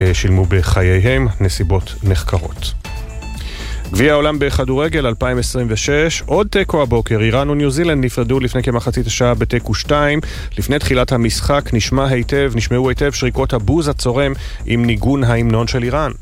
שילמו בחייהם, נסיבות נחקרות. גביע העולם בכדורגל 2026, עוד תיקו הבוקר, איראן וניו זילנד נפרדו לפני כמחצית השעה בתיקו 2, לפני תחילת המשחק נשמעו היטב שריקות הבוז הצורם עם ניגון ההמנון של איראן.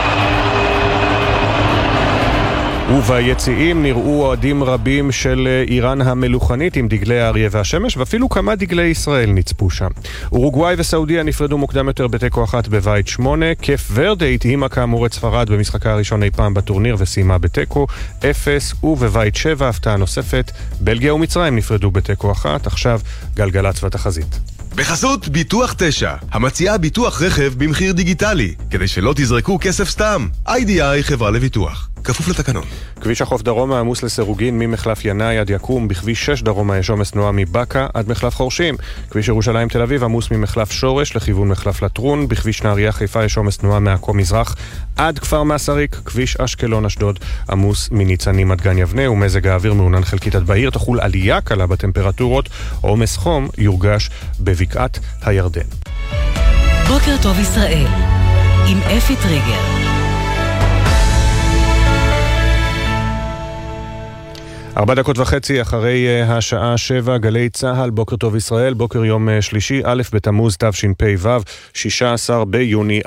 וביציעים נראו אוהדים רבים של איראן המלוכנית עם דגלי האריה והשמש, ואפילו כמה דגלי ישראל נצפו שם. אורוגוואי וסעודיה נפרדו מוקדם יותר בתיקו 1 בבית 8, קייפ ורדה התאימה כאמור את ספרד במשחקה הראשון אי פעם בטורניר וסיימה בתיקו 0, ובבית 7 הפתעה נוספת, בלגיה ומצרים נפרדו בתיקו 1, עכשיו גלגלצ ותחזית. בחסות ביטוח 9, המציעה ביטוח רכב במחיר דיגיטלי, כדי שלא תזרקו כסף סתם. IDI חברה לביטוח, כפוף לתקנון. כביש החוף דרומה עמוס לסירוגין ממחלף ינאי עד יקום, בכביש 6 דרומה יש עומס תנועה מבקה עד מחלף חורשים. כביש ירושלים תל אביב עמוס ממחלף שורש לכיוון מחלף לטרון, בכביש נהריה חיפה יש עומס תנועה מעכו מזרח עד כפר מסריק, כביש אשקלון אשדוד עמוס מניצנים עד גן יבנה, ומזג האוויר מעונן חלקית עד בהיר, תחול עלייה קלה בטמפרטורות, עומס חום יורגש בבקעת הירדן. בוקר טוב ישראל עם אפי טריגר. 4:30 אחרי השעה 7, גלי צהל, בוקר טוב ישראל, בוקר יום שלישי, א' בתמוז תשפ"ו, 16 ביוני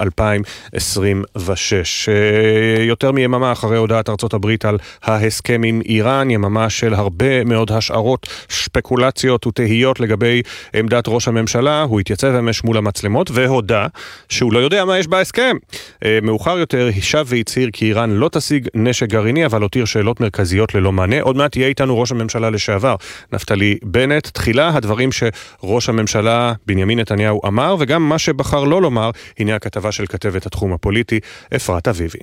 2026. יותר מיממה אחרי הודעת ארצות הברית על ההסכם עם איראן, יממה של הרבה מאוד השערות, שפקולציות ותהיות לגבי עמדת ראש הממשלה. הוא התייצב אמש מול המצלמות והודע שהוא לא יודע מה יש בהסכם. מאוחר יותר הישב והצהיר כי איראן לא תשיג נשק גרעיני, אבל הותיר שאלות מרכזיות ללא מענה. עוד מעט יהיה איתנו ראש הממשלה לשעבר, נפתלי בנט. תחילה הדברים שראש הממשלה בנימין נתניהו אמר, וגם מה שבחר לא לומר, הנה הכתבה של כתבת התחום הפוליטי, אפרת אביבי.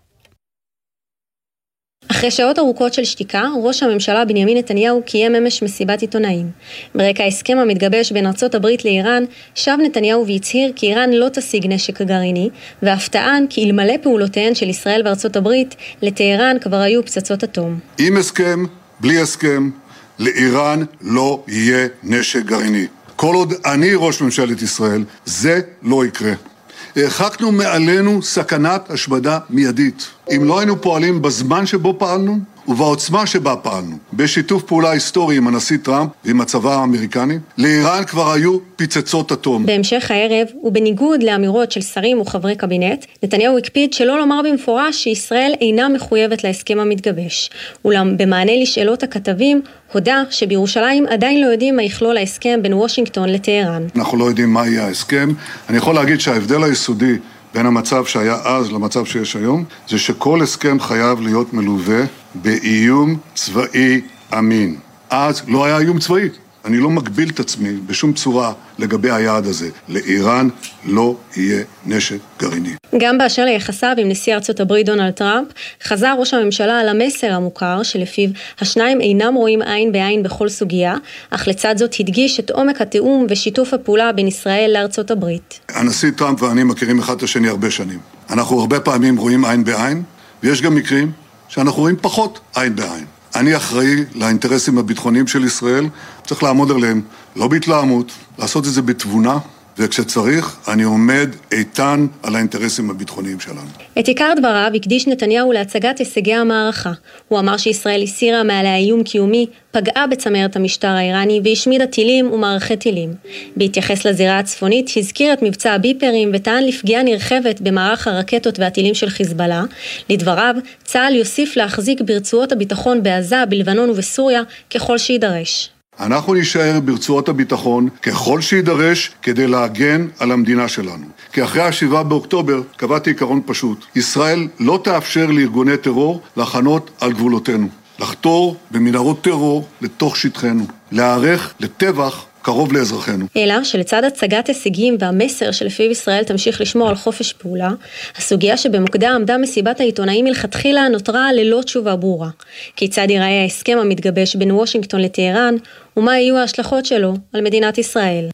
אחרי שעות ארוכות של שתיקה, ראש הממשלה בנימין נתניהו קיים אמש מסיבת עיתונאים. ברקע ההסכם המתגבש בין ארצות הברית לאיראן, שב נתניהו והצהיר כי איראן לא תשיג נשק גרעיני, ואף טען כי אלמלא פעולותיהן של ישראל וארצות הברית, לטהרן כבר היו פצצות אטום. עם הסכם, בלי הסכם, לאיראן לא יהיה נשק גרעיני. כל עוד אני ראש ממשלת ישראל, זה לא יקרה. הרחקנו מעלינו סכנת השמדה מיידית. אם לא היינו פועלים בזמן שבו פעלנו, ובעוצמה שבה פעלנו, בשיתוף פעולה היסטורי עם הנשיא טראמפ ועם הצבא האמריקני, לאיראן כבר היו פצצות אטום. בהמשך הערב, ובניגוד לאמירות של שרים וחברי קבינט, נתניהו הקפיד שלא לומר במפורש שישראל אינה מחויבת להסכם המתגבש. אולם במענה לשאלות הכתבים, הודע שבירושלים עדיין לא יודעים מה יכלול ההסכם בין וושינגטון לטהרן. אנחנו לא יודעים מה יהיה ההסכם. אני יכול להגיד שההבדל היסודי בין המצב שהיה אז למצב שיש היום, זה שכל הסכם חייב להיות מלווה באיום צבאי אמין. אז לא היה איום צבאי. אני לא מגביל את עצמי בשום צורה לגבי היעד הזה. לאיראן לא יהיה נשק גרעיני. גם באשר ליחסיו עם נשיא ארצות הברית דונלד טראמפ, חזר ראש הממשלה על המסר המוכר שלפיו השניים אינם רואים עין בעין בכל סוגיה, אך לצד זאת הדגיש את עומק התיאום ושיתוף הפעולה בין ישראל לארצות הברית. הנשיא טראמפ ואני מכירים אחד את השני הרבה שנים. אנחנו הרבה פעמים רואים עין בעין, ויש גם מקרים שאנחנו רואים פחות עין בעין. אני אחראי לאינטרסים הביטחוניים של ישראל, צריך לעמוד עליהם, לא בהתלהמות, לעשות את זה בתבונה, וכשצריך אני עומד איתן על האינטרסים הביטחוניים שלנו. את עיקר דבריו הקדיש נתניהו להצגת הישגי המערכה. הוא אמר שישראל הסירה מעליה איום קיומי, פגעה בצמרת המשטר האיראני והשמידה טילים ומערכי טילים. בהתייחס לזירה הצפונית, הזכיר את מבצע הביפרים וטען לפגיעה נרחבת במערך הרקטות והטילים של חיזבאללה. לדבריו, צה"ל יוסיף להחזיק ברצועות הביטחון בעזה, בלבנון ובסוריה ככל שידרש. אנחנו נשאר ברצועות הביטחון ככל שידרש כדי להגן על המדינה שלנו. כי אחרי 7 באוקטובר קבעתי עיקרון פשוט. ישראל לא תאפשר לארגוני טרור לחנות על גבולותינו. לחתור במנהרות טרור לתוך שטחנו. להיערך לטבח קרוב לאזרחינו. אלא שלצד הצגת הישגים והמסר שלפיו ישראל תמשיך לשמור על חופש פעולה, הסוגיה שבמוקדה עמדה מסיבת העיתונאים מלכתחילה נותרה ללא תשובה ברורה. כיצד ייראה ההסכם המתגבש בין וושינגטון לטהרן, ומה יהיו ההשלכות שלו על מדינת ישראל.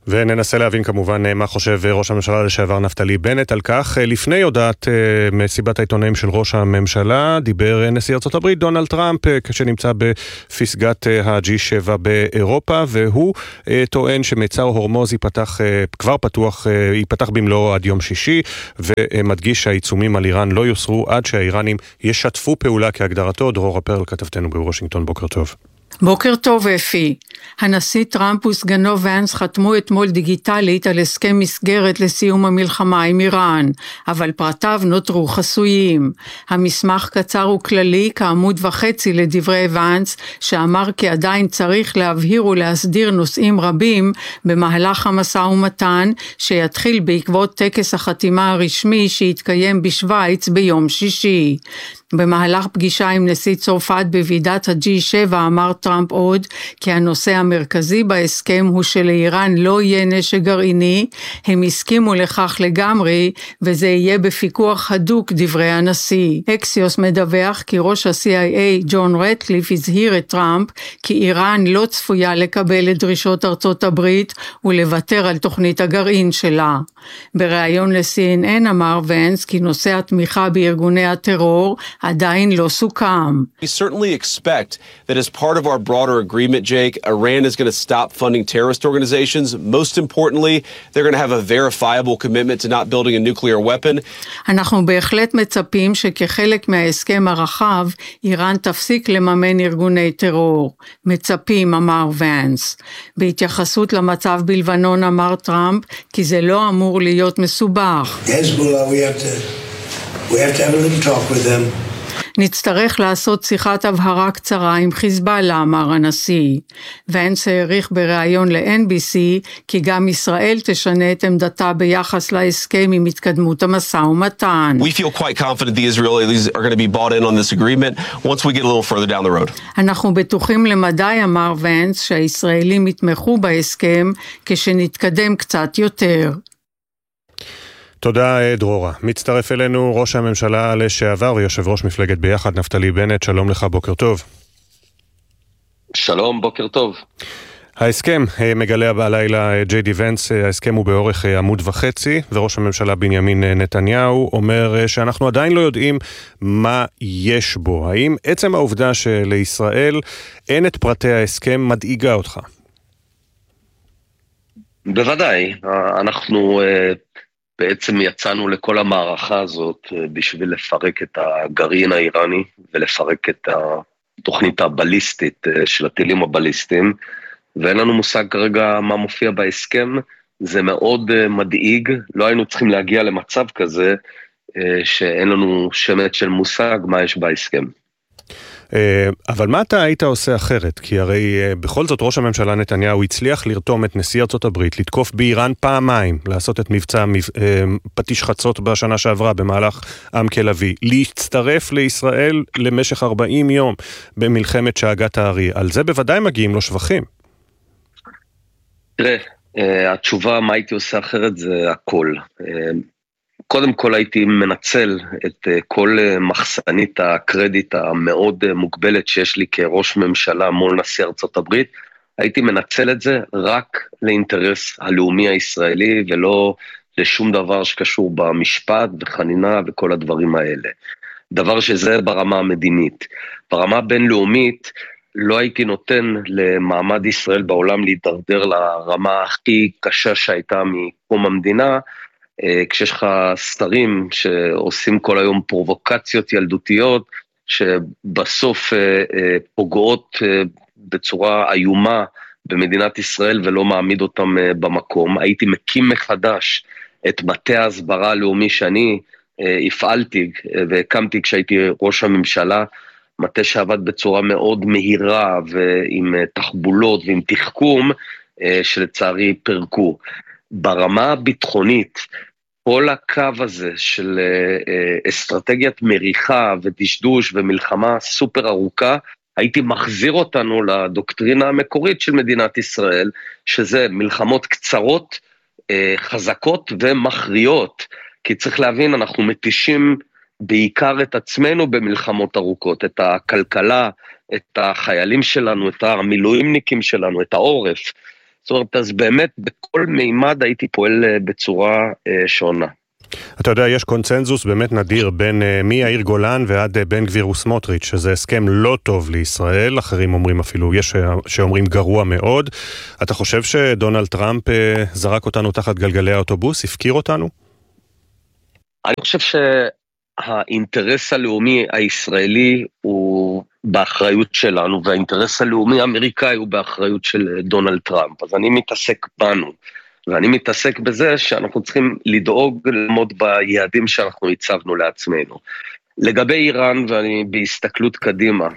וננסה להבין כמובן מה חושב ראש הממשלה לשעבר נפתלי בנט על כך. לפני הודעת מסיבת העיתונאים של ראש הממשלה, דיבר נשיא ארצות הברית דונלד טראמפ, כשנמצא בפסגת ה-G7 באירופה, והוא טוען שמצר הורמוז ייפתח במלואו עד יום שישי, ומדגיש שהעיצומים על איראן לא יוסרו עד שהאיראנים ישתפו פעולה כהגדרתו. דרורה פרל, כתבתנו בוושינגטון, בוקר טוב. בוקר טוב אפי. הנשיא טראמפ וסגנו ואנס חתמו אתמול דיגיטלית על הסכם מסגרת לסיום המלחמה עם איראן, אבל פרטיו נותרו חסויים. המסמך קצר וכללי כעמוד וחצי לדברי ואנס, שאמר כי עדיין צריך להבהיר ולהסדיר נושאים רבים במהלך המשא ומתן, שיתחיל בעקבות טקס החתימה הרשמי שיתקיים בשוויץ ביום שישי. במהלך פגישה עם נשיא צרפת בוועידת ה-G7 אמר טראמפ עוד כי הנושא המרכזי בהסכם הוא שלאיראן לא יהיה נשק גרעיני. הם הסכימו לכך לגמרי וזה יהיה בפיקוח הדוק, דברי הנשיא. אקסיוס מדווח כי ראש ה-CIA ג'ון רטקליף הזהיר את טראמפ כי איראן לא צפויה לקבל את דרישות ארצות הברית ולוותר על תוכנית הגרעין שלה. בריאיון ל-CNN אמר ואנס כי נושא התמיכה בארגוני הטרור עדיין לא סוכם. We certainly expect that as part of our broader agreement, Jake, Iran is going to stop funding terrorist organizations. Most importantly, they're going to have a verifiable commitment to not building a nuclear weapon. אנחנו בהחלט מצפים שכחלק מההסכם הרחב, איראן תפסיק לממן ארגוני טרור. מצפים, אמר ואנס. בהתייחסות למצב בלבנון אמר טראמפ, כי זה לא אמור להיות מסובך. Hezbollah, we have to have a little talk with them. נצטרך לעשות שיחת הבהרה קצרה עם חיזבאללה, אמר הנשיא. ואנס העריך בריאיון ל-NBC כי גם ישראל תשנה את עמדתה ביחס להסכם עם התקדמות המשא ומתן. We feel quite confident the Israelis are going to be bought in on this agreement once we get a little further down the road. אנחנו בטוחים למדי, אמר ואנס, שהישראלים יתמכו בהסכם כשנתקדם קצת יותר. תודה דרורה. מצטרף אלינו ראש הממשלה לשעבר ויושב ראש מפלגת ביחד נפתלי בנט. שלום לך, בוקר טוב. שלום, בוקר טוב. ההסכם מגלה בלילה ג'יי.די ונס, ההסכם הוא באורך עמוד וחצי, וראש הממשלה בנימין נתניהו אומר שאנחנו עדיין לא יודעים מה יש בו. האם עצם העובדה שלישראל אין את פרטי ההסכם מדאיגה אותך? בוודאי, אנחנו בעצם יצאנו לכל המערכה הזאת בשביל לפרק את הגרעין האיראני ולפרק את התוכנית הבליסטית של הטילים הבליסטיים, ואין לנו מושג כרגע מה מופיע בהסכם. זה מאוד מדאיג, לא היינו צריכים להגיע למצב כזה שאין לנו שמץ של מושג מה יש בהסכם. אבל מה אתה היית עושה אחרת? כי הרי בכל זאת ראש הממשלה נתניהו הצליח לרתום את נשיא ארצות הברית, לתקוף באיראן פעמיים, לעשות את מבצע פטיש חצות בשנה שעברה במהלך עם כלבי, להצטרף לישראל למשך 40 יום במלחמת שאגת הארי. על זה בוודאי מגיעים לו שבחים. תראה, התשובה מה הייתי עושה אחרת זה הכל. קודם כל הייתי מנצל את כל מחסנית הקרדיט המאוד מוגבלת שיש לי כראש ממשלה מול נשיא ארצות הברית, הייתי מנצל את זה רק לאינטרס הלאומי הישראלי ולא לשום דבר שקשור במשפט וחנינה וכל הדברים האלה. דבר שזה ברמה המדינית. ברמה הבינלאומית לא הייתי נותן למעמד ישראל בעולם להידרדר לרמה הכי קשה שהייתה מקום המדינה, כשיש לך שרים שעושים כל היום פרובוקציות ילדותיות, שבסוף פוגעות בצורה איומה במדינת ישראל ולא מעמיד אותם במקום. הייתי מקים מחדש את מטה ההסברה הלאומי שאני הפעלתי והקמתי כשהייתי ראש הממשלה, מטה שעבד בצורה מאוד מהירה ועם תחבולות ועם תחכום שלצערי פרקו. ברמה הביטחונית, כל הקו הזה של אסטרטגיית מריחה ודשדוש ומלחמה סופר ארוכה, הייתי מחזיר אותנו לדוקטרינה המקורית של מדינת ישראל, שזה מלחמות קצרות, חזקות ומכריעות, כי צריך להבין, אנחנו מתישים בעיקר את עצמנו במלחמות ארוכות, את הכלכלה, את החיילים שלנו, את המילואימניקים שלנו, את העורף. זאת אומרת, אז באמת בכל מימד הייתי פועל בצורה שונה. אתה יודע, יש קונצנזוס באמת נדיר בין מיאיר גולן ועד בן גביר וסמוטריץ', שזה הסכם לא טוב לישראל, אחרים אומרים אפילו, יש שאומרים גרוע מאוד. אתה חושב שדונלד טראמפ זרק אותנו תחת גלגלי האוטובוס, הפקיר אותנו? אני חושב שהאינטרס הלאומי הישראלי הוא באחריות שלנו, והאינטרס הלאומי האמריקאי הוא באחריות של דונלד טראמפ. אז אני מתעסק בנו. ואני מתעסק בזה שאנחנו צריכים לדאוג לעמוד ביעדים שאנחנו הצבנו לעצמנו. לגבי איראן, ואני בהסתכלות קדימה,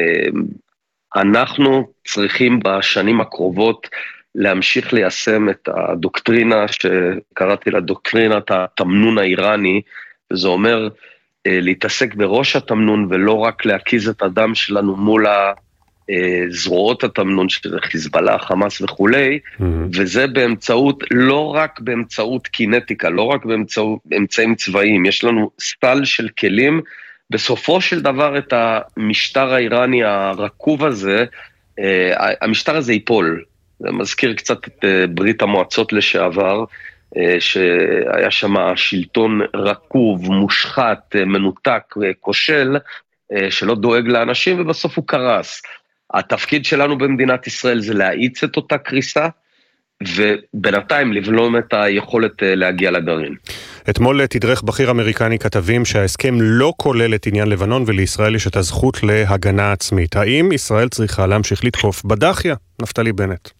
אנחנו צריכים בשנים הקרובות להמשיך ליישם את הדוקטרינה שקראתי לה דוקטרינת התמנון האיראני, וזה אומר להתעסק בראש התמנון ולא רק להקיז את הדם שלנו מול זרועות התמנון של חיזבאללה, חמאס וכולי, וזה באמצעות, לא רק באמצעות קינטיקה, לא רק באמצעות אמצעים צבאיים, יש לנו סטל של כלים, בסופו של דבר את המשטר האיראני הרקוב הזה, המשטר הזה ייפול, זה מזכיר קצת את ברית המועצות לשעבר, שהיה שם שלטון רקוב, מושחת, מנותק, כושל, שלא דואג לאנשים, ובסוף הוא קרס. התפקיד שלנו במדינת ישראל זה להאיץ את אותה קריסה, ובינתיים לבלום את היכולת להגיע לגרעין. אתמול תדרך בכיר אמריקני כתבים שההסכם לא כולל את עניין לבנון, ולישראל יש את הזכות להגנה עצמית. האם ישראל צריכה להמשיך לתקוף בדחיה? נפתלי בנט.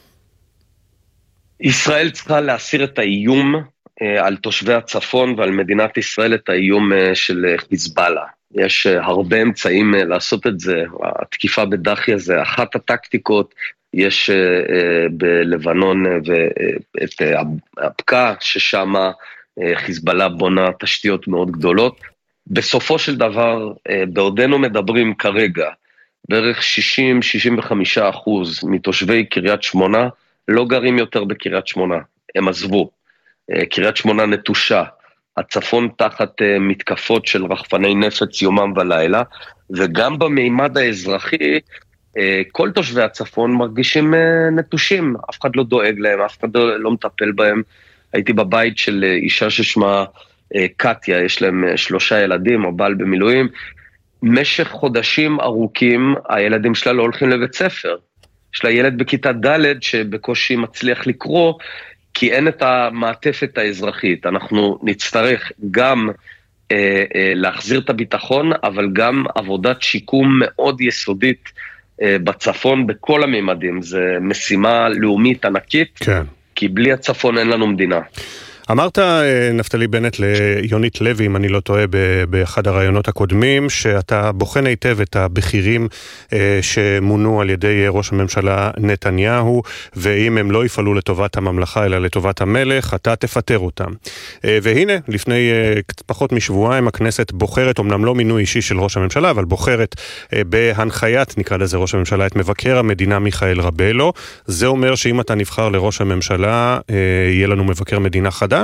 ישראל צריכה להסיר את האיום על תושבי הצפון ועל מדינת ישראל, את האיום של חיזבאללה. יש הרבה אמצעים לעשות את זה, התקיפה בדחיה זה אחת הטקטיקות, יש בלבנון ואת הפקע ששם חיזבאללה בונה תשתיות מאוד גדולות. בסופו של דבר, בעודנו מדברים כרגע, בערך 60-65% מתושבי קריית שמונה לא גרים יותר בקריית שמונה, הם עזבו. קריית שמונה נטושה, הצפון תחת מתקפות של רחפני נפץ יומם ולילה, וגם במימד האזרחי, כל תושבי הצפון מרגישים נטושים, אף אחד לא דואג להם, אף אחד לא מטפל בהם. הייתי בבית של אישה ששמה קטיה, יש להם 3 ילדים, הבעל במילואים, משך חודשים ארוכים, הילדים שלה לא הולכים לבית ספר. יש לה ילד בכיתה ד' שבקושי מצליח לקרוא, כי אין את המעטפת האזרחית. אנחנו נצטרך גם להחזיר את הביטחון, אבל גם עבודת שיקום מאוד יסודית בצפון בכל הממדים. זה משימה לאומית ענקית, כן. כי בלי הצפון אין לנו מדינה. אמרת, נפתלי בנט, ליונית לוי, אם אני לא טועה, באחד הרעיונות הקודמים, שאתה בוחן היטב את הבכירים שמונו על ידי ראש הממשלה נתניהו, ואם הם לא יפעלו לטובת הממלכה, אלא לטובת המלך, אתה תפטר אותם. והנה, לפני פחות משבועיים, הכנסת בוחרת, אמנם לא מינוי אישי של ראש הממשלה, אבל בוחרת בהנחיית, נקרא לזה ראש הממשלה, את מבקר המדינה מיכאל רבלו. זה אומר שאם אתה נבחר לראש הממשלה, יהיה לנו מבקר מדינה חדש?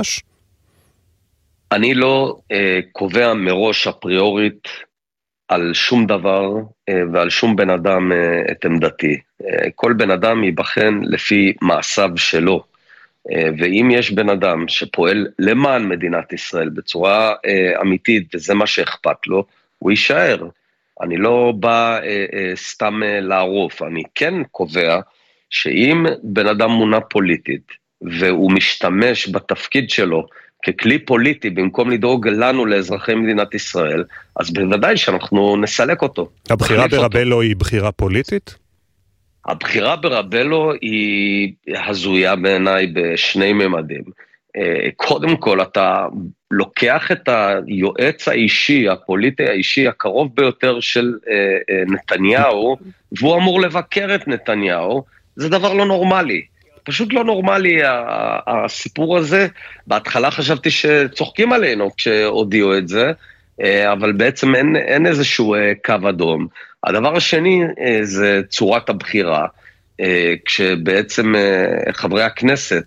אני לא קובע מראש אפריורית על שום דבר ועל שום בן אדם את עמדתי. כל בן אדם ייבחן לפי מעשיו שלו. ואם יש בן אדם שפועל למען מדינת ישראל בצורה אמיתית, וזה מה שאכפת לו, הוא יישאר. אני לא בא סתם לערוף. אני כן קובע שאם בן אדם מונה פוליטית, והוא משתמש בתפקיד שלו ככלי פוליטי, במקום לדאוג לנו לאזרחי מדינת ישראל, אז בוודאי שאנחנו נסלק אותו. הבחירה ברבלו היא בחירה פוליטית? הבחירה ברבלו היא הזויה בעיניי בשני ממדים. קודם כל, אתה לוקח את היועץ האישי, הפוליטי האישי, הקרוב ביותר של נתניהו, והוא אמור לבקר את נתניהו, זה דבר לא נורמלי. פשוט לא נורמלי הסיפור הזה. בהתחלה חשבתי שצוחקים עלינו כשהודיעו את זה, אבל בעצם אין איזשהו קו אדום. הדבר השני זה צורת הבחירה, כשבעצם חברי הכנסת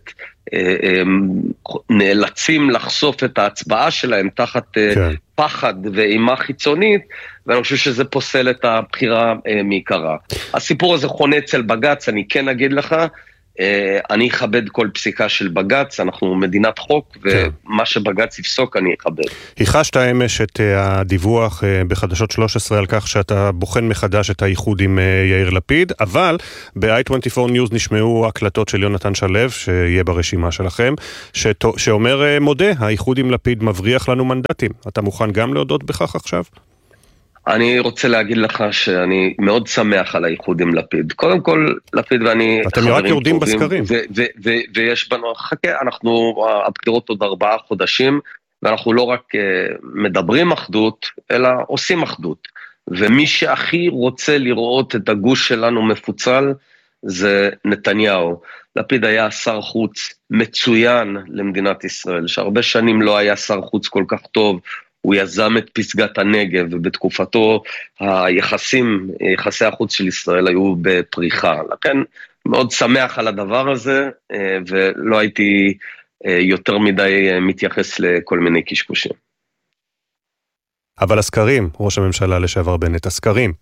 נאלצים לחשוף את ההצבעה שלהם תחת פחד ואימה חיצונית, ואני חושב שזה פוסל את הבחירה מעיקרה. הסיפור הזה חונה אצל בג"ץ, אני כן אגיד לך, אני אכבד כל פסיקה של בגץ, אנחנו מדינת חוק, ומה שבגץ יפסוק אני אכבד. ייחשת אמש את הדיווח בחדשות 13 על כך שאתה בוחן מחדש את האיחוד עם יאיר לפיד, אבל ב-i24 News נשמעו הקלטות של יונתן שלו, שיהיה ברשימה שלכם, שאומר מודה, האיחוד עם לפיד מבריח לנו מנדטים. אתה מוכן גם להודות בכך עכשיו? אני רוצה להגיד לך שאני מאוד שמח על האיחוד עם לפיד. קודם כל, לפיד ואני אתם רק יורדים בסקרים. ויש בנו, חכה, אנחנו, הבחירות עוד 4 חודשים, ואנחנו לא רק מדברים אחדות, אלא עושים אחדות. ומי שהכי רוצה לראות את הגוש שלנו מפוצל, זה נתניהו. לפיד היה שר חוץ מצוין למדינת ישראל, שהרבה שנים לא היה שר חוץ כל כך טוב, הוא יזם את פסגת הנגב, ובתקופתו יחסי החוץ של ישראל היו בפריחה. לכן מאוד שמח על הדבר הזה, ולא הייתי יותר מדי מתייחס לכל מיני קשקושים. אבל הסקרים, ראש הממשלה לשעבר בנט, הסקרים.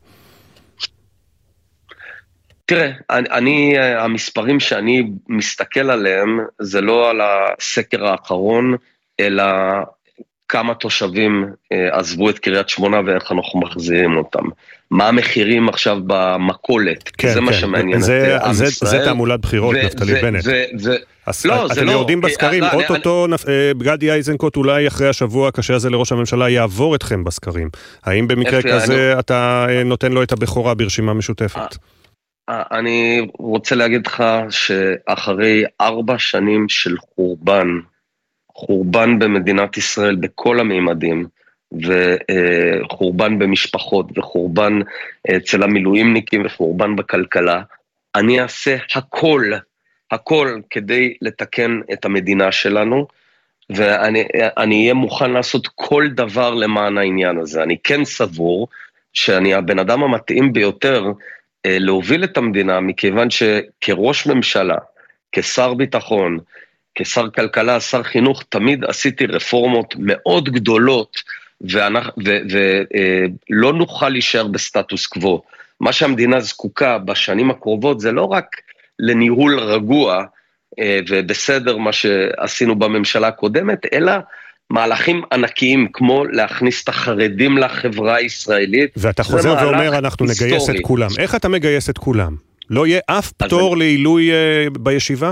תראה, המספרים שאני מסתכל עליהם, זה לא על הסקר האחרון, אלא כמה תושבים עזבו את קריית שמונה ואיך אנחנו מחזירים אותם. מה המחירים עכשיו במקולת? כן, זה מה שמעניין את עם ישראל. זה תעמולת בחירות, נפתלי בנט. אתם יורדים בסקרים, אוטוטו גדי איזנקוט אולי אחרי השבוע הקשה הזה לראש הממשלה יעבור אתכם בסקרים. האם במקרה כזה אתה נותן לו את הבכורה ברשימה משותפת? אני רוצה להגיד לך שאחרי 4 שנים של חורבן במדינת ישראל בכל הממדים, וחורבן במשפחות, וחורבן אצל המילואימניקים, וחורבן בכלכלה, אני אעשה הכל כדי לתקן את המדינה שלנו, ואני אהיה מוכן לעשות כל דבר למען העניין הזה. אני כן סבור שאני הבן אדם המתאים ביותר להוביל את המדינה, מכיוון שכראש ממשלה, כשר ביטחון, כשר כלכלה, שר חינוך, תמיד עשיתי רפורמות מאוד גדולות, ולא נוכל להישאר בסטטוס קוו. מה שהמדינה זקוקה בשנים הקרובות, זה לא רק לניהול רגוע, ובסדר מה שעשינו בממשלה הקודמת, אלא מהלכים ענקיים, כמו להכניס את החרדים לחברה הישראלית. ואתה חוזר ואומר, אנחנו נגייס את כולם. איך אתה מגייס את כולם? לא יהיה אף פטור לעילוי בישיבה?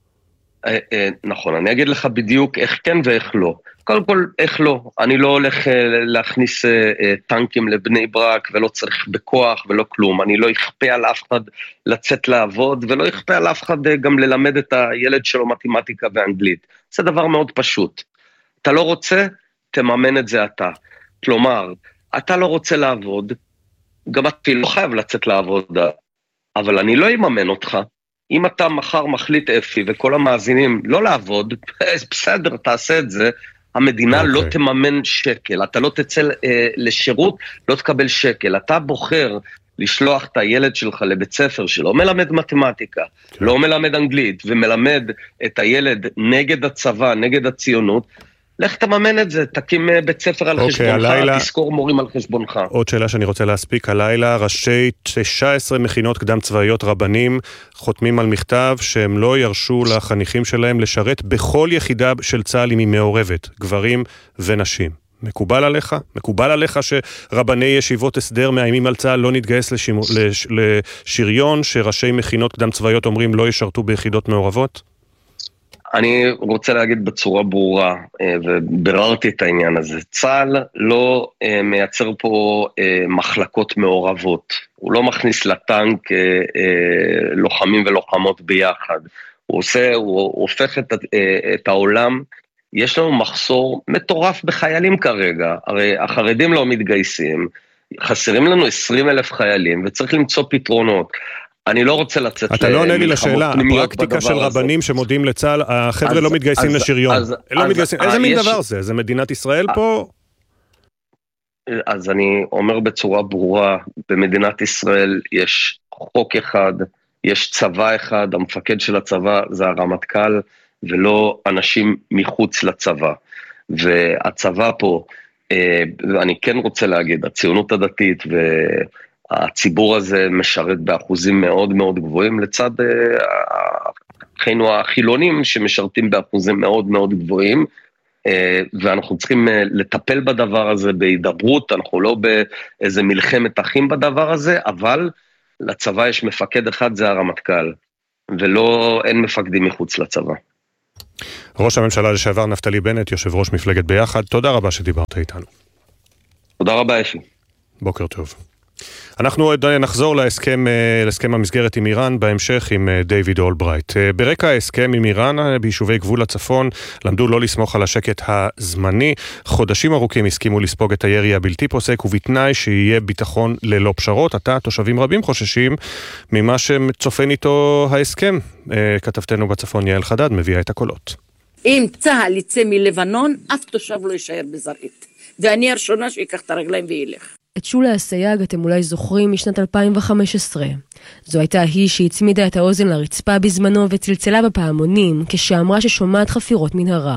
נכון, אני אגיד לך בדיוק איך כן ואיך לא. קודם כל, איך לא. אני לא הולך להכניס טנקים לבני ברק, ולא צריך בכוח ולא כלום. אני לא אכפה על אף אחד לצאת לעבוד, ולא אכפה על אף אחד גם ללמד את הילד שלו מתמטיקה ואנגלית. זה דבר מאוד פשוט. אתה לא רוצה, תממן את זה אתה. כלומר, אתה לא רוצה לעבוד, גם אתה לא חייב לצאת לעבוד, אבל אני לא אממן אותך. אם אתה מחר מחליט אפי וכל המאזינים לא לעבוד, בסדר, תעשה את זה, המדינה לא תממן שקל, אתה לא תצא לשירות, לא תקבל שקל, אתה בוחר לשלוח את הילד שלך לבית ספר שלא מלמד מתמטיקה, לא מלמד אנגלית, ומלמד את הילד נגד הצבא, נגד הציונות, לך תממן את זה, תקים בית ספר על חשבונך, תזכור מורים על חשבונך. עוד שאלה שאני רוצה להספיק, הלילה ראשי 19 מכינות קדם צבאיות רבנים חותמים על מכתב שהם לא ירשו לחניכים שלהם לשרת בכל יחידה של צה"ל אם היא מעורבת, גברים ונשים. מקובל עליך? מקובל עליך שרבני ישיבות הסדר מאיימים על צה"ל לא נתגייס לשריון, שראשי מכינות קדם צבאיות אומרים לא ישרתו ביחידות מעורבות? אני רוצה להגיד בצורה ברורה, ובררתי את העניין הזה, צה"ל לא מייצר פה מחלקות מעורבות, הוא לא מכניס לטנק לוחמים ולוחמות ביחד, הוא הופך את העולם, יש לנו מחסור מטורף בחיילים כרגע, הרי החרדים לא מתגייסים, חסרים לנו 20,000 חיילים, וצריך למצוא פתרונות, אני לא רוצה לצאת אתה לא עונה לי לשאלה, הפרקטיקה של רבנים שמודיעים לצה"ל, החבר'ה לא מתגייסים לשריון. איזה מין דבר זה? זה מדינת ישראל פה? אז אני אומר בצורה ברורה, במדינת ישראל יש חוק אחד, יש צבא אחד, המפקד של הצבא זה הרמטכ"ל, ולא אנשים מחוץ לצבא. והצבא פה, ואני כן רוצה להגיד, הציונות הדתית הציבור הזה משרת באחוזים מאוד מאוד גבוהים, לצד אחינו החילונים שמשרתים באחוזים מאוד מאוד גבוהים, ואנחנו צריכים לטפל בדבר הזה בהידברות, אנחנו לא באיזה מלחמת אחים בדבר הזה, אבל לצבא יש מפקד אחד, זה הרמטכ"ל, אין מפקדים מחוץ לצבא. ראש הממשלה לשעבר נפתלי בנט, יושב ראש מפלגת ביחד, תודה רבה שדיברת איתנו. תודה רבה אפי. בוקר טוב. אנחנו נחזור להסכם המסגרת עם איראן בהמשך עם דיוויד אולברייט. ברקע ההסכם עם איראן ביישובי גבול הצפון למדו לא לסמוך על השקט הזמני. חודשים ארוכים הסכימו לספוג את הירי הבלתי פוסק ובתנאי שיהיה ביטחון ללא פשרות. עתה תושבים רבים חוששים ממה שצופן איתו ההסכם. כתבתנו בצפון יעל חדד מביאה את הקולות. אם צהל יצא מלבנון, אף תושב לא יישאר בזרעית. ואני הראשונה שיקח את הרגליים וילך. את שולה הסייג אתם אולי זוכרים משנת 2015. זו הייתה היא שהצמידה את האוזן לרצפה בזמנו וצלצלה בפעמונים כשאמרה ששומעת חפירות מנהרה.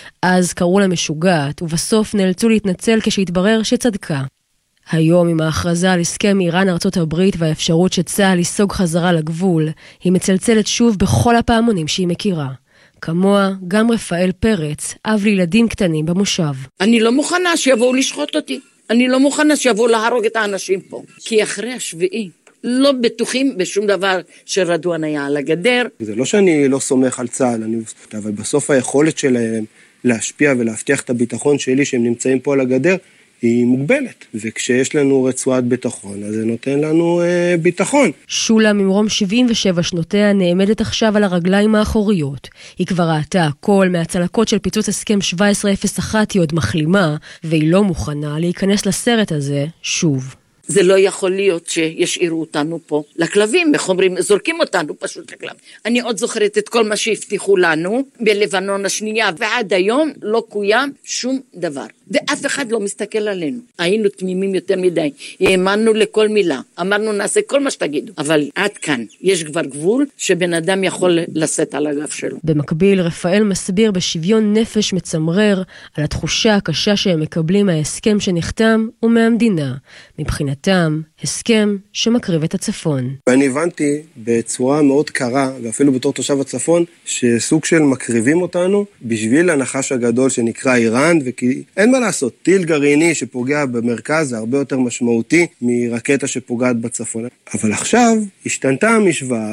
אז קראו לה משוגעת ובסוף נאלצו להתנצל כשהתברר שצדקה. היום עם ההכרזה על הסכם איראן ארצות הברית והאפשרות שצה"ל יסוג חזרה לגבול, היא מצלצלת שוב בכל הפעמונים שהיא מכירה. כמוה גם רפאל פרץ, אב לילדים קטנים במושב. אני לא מוכנה שיבואו לשחוט אותי. אני לא מוכנה שיבואו להרוג את האנשים פה. כי אחרי השביעי לא בטוחים בשום דבר שרדואן היה על הגדר. זה לא שאני לא סומך על צה"ל, אבל בסוף היכולת שלהם להשפיע ולהבטיח את הביטחון שלי שהם נמצאים פה על הגדר, היא מוגבלת, וכשיש לנו רצועת ביטחון, אז זה נותן לנו ביטחון. שולה ממרום 77 שנותיה נעמדת עכשיו על הרגליים האחוריות. היא כבר ראתה הכל מהצלקות של פיצוץ הסכם 1701, היא עוד מחלימה, והיא לא מוכנה להיכנס לסרט הזה שוב. זה לא יכול להיות שישאירו אותנו פה לכלבים, זורקים אותנו פשוט לכלבים. אני עוד זוכרת את כל מה שהבטיחו לנו בלבנון השנייה, ועד היום לא קוים שום דבר. ואף אחד לא מסתכל עלינו. היינו תמימים יותר מדי, האמנו לכל מילה, אמרנו נעשה כל מה שתגידו, אבל עד כאן יש כבר גבול שבן אדם יכול לשאת על הגב שלו. במקביל, רפאל מסביר בשוויון נפש מצמרר על התחושה הקשה שהם מקבלים מההסכם שנחתם ומהמדינה. מבחינתם, הסכם שמקריב את הצפון. ואני הבנתי בצורה מאוד קרה, ואפילו בתור תושב הצפון, שסוג של מקריבים אותנו בשביל הנחש הגדול שנקרא איראן, וכי אין מה לעשות, טיל גרעיני שפוגע במרכז זה הרבה יותר משמעותי מרקטה שפוגעת בצפון. אבל עכשיו השתנתה המשוואה,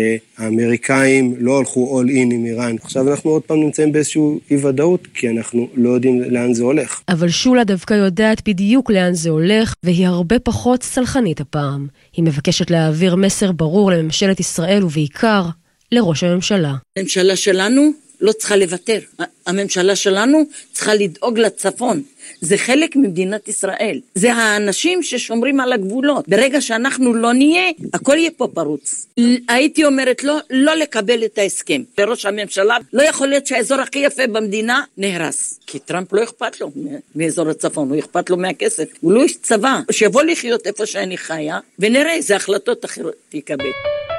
והאמריקאים לא הלכו all in עם איראן. עכשיו אנחנו עוד פעם נמצאים באיזשהו אי-ודאות, כי אנחנו לא יודעים לאן זה הולך. אבל שולה דווקא יודעת בדיוק לאן זה הולך, והיא הרבה פחות סלחנית הפעם. היא מבקשת להעביר מסר ברור לממשלת ישראל ובעיקר לראש הממשלה. הממשלה שלנו לא צריכה לוותר. הממשלה שלנו צריכה לדאוג לצפון. זה חלק ממדינת ישראל. זה האנשים ששומרים על הגבולות. ברגע שאנחנו לא נהיה, הכל יהיה פה פרוץ. הייתי אומרת לו, לא לקבל את ההסכם. לראש הממשלה לא יכול להיות שהאזור הכי יפה במדינה נהרס. כי טראמפ לא אכפת לו מאזור הצפון, הוא אכפת לו מהכסף. הוא לא איש צבא. שיבוא לחיות איפה שאני חיה, ונראה איזה החלטות אחרות תקבל.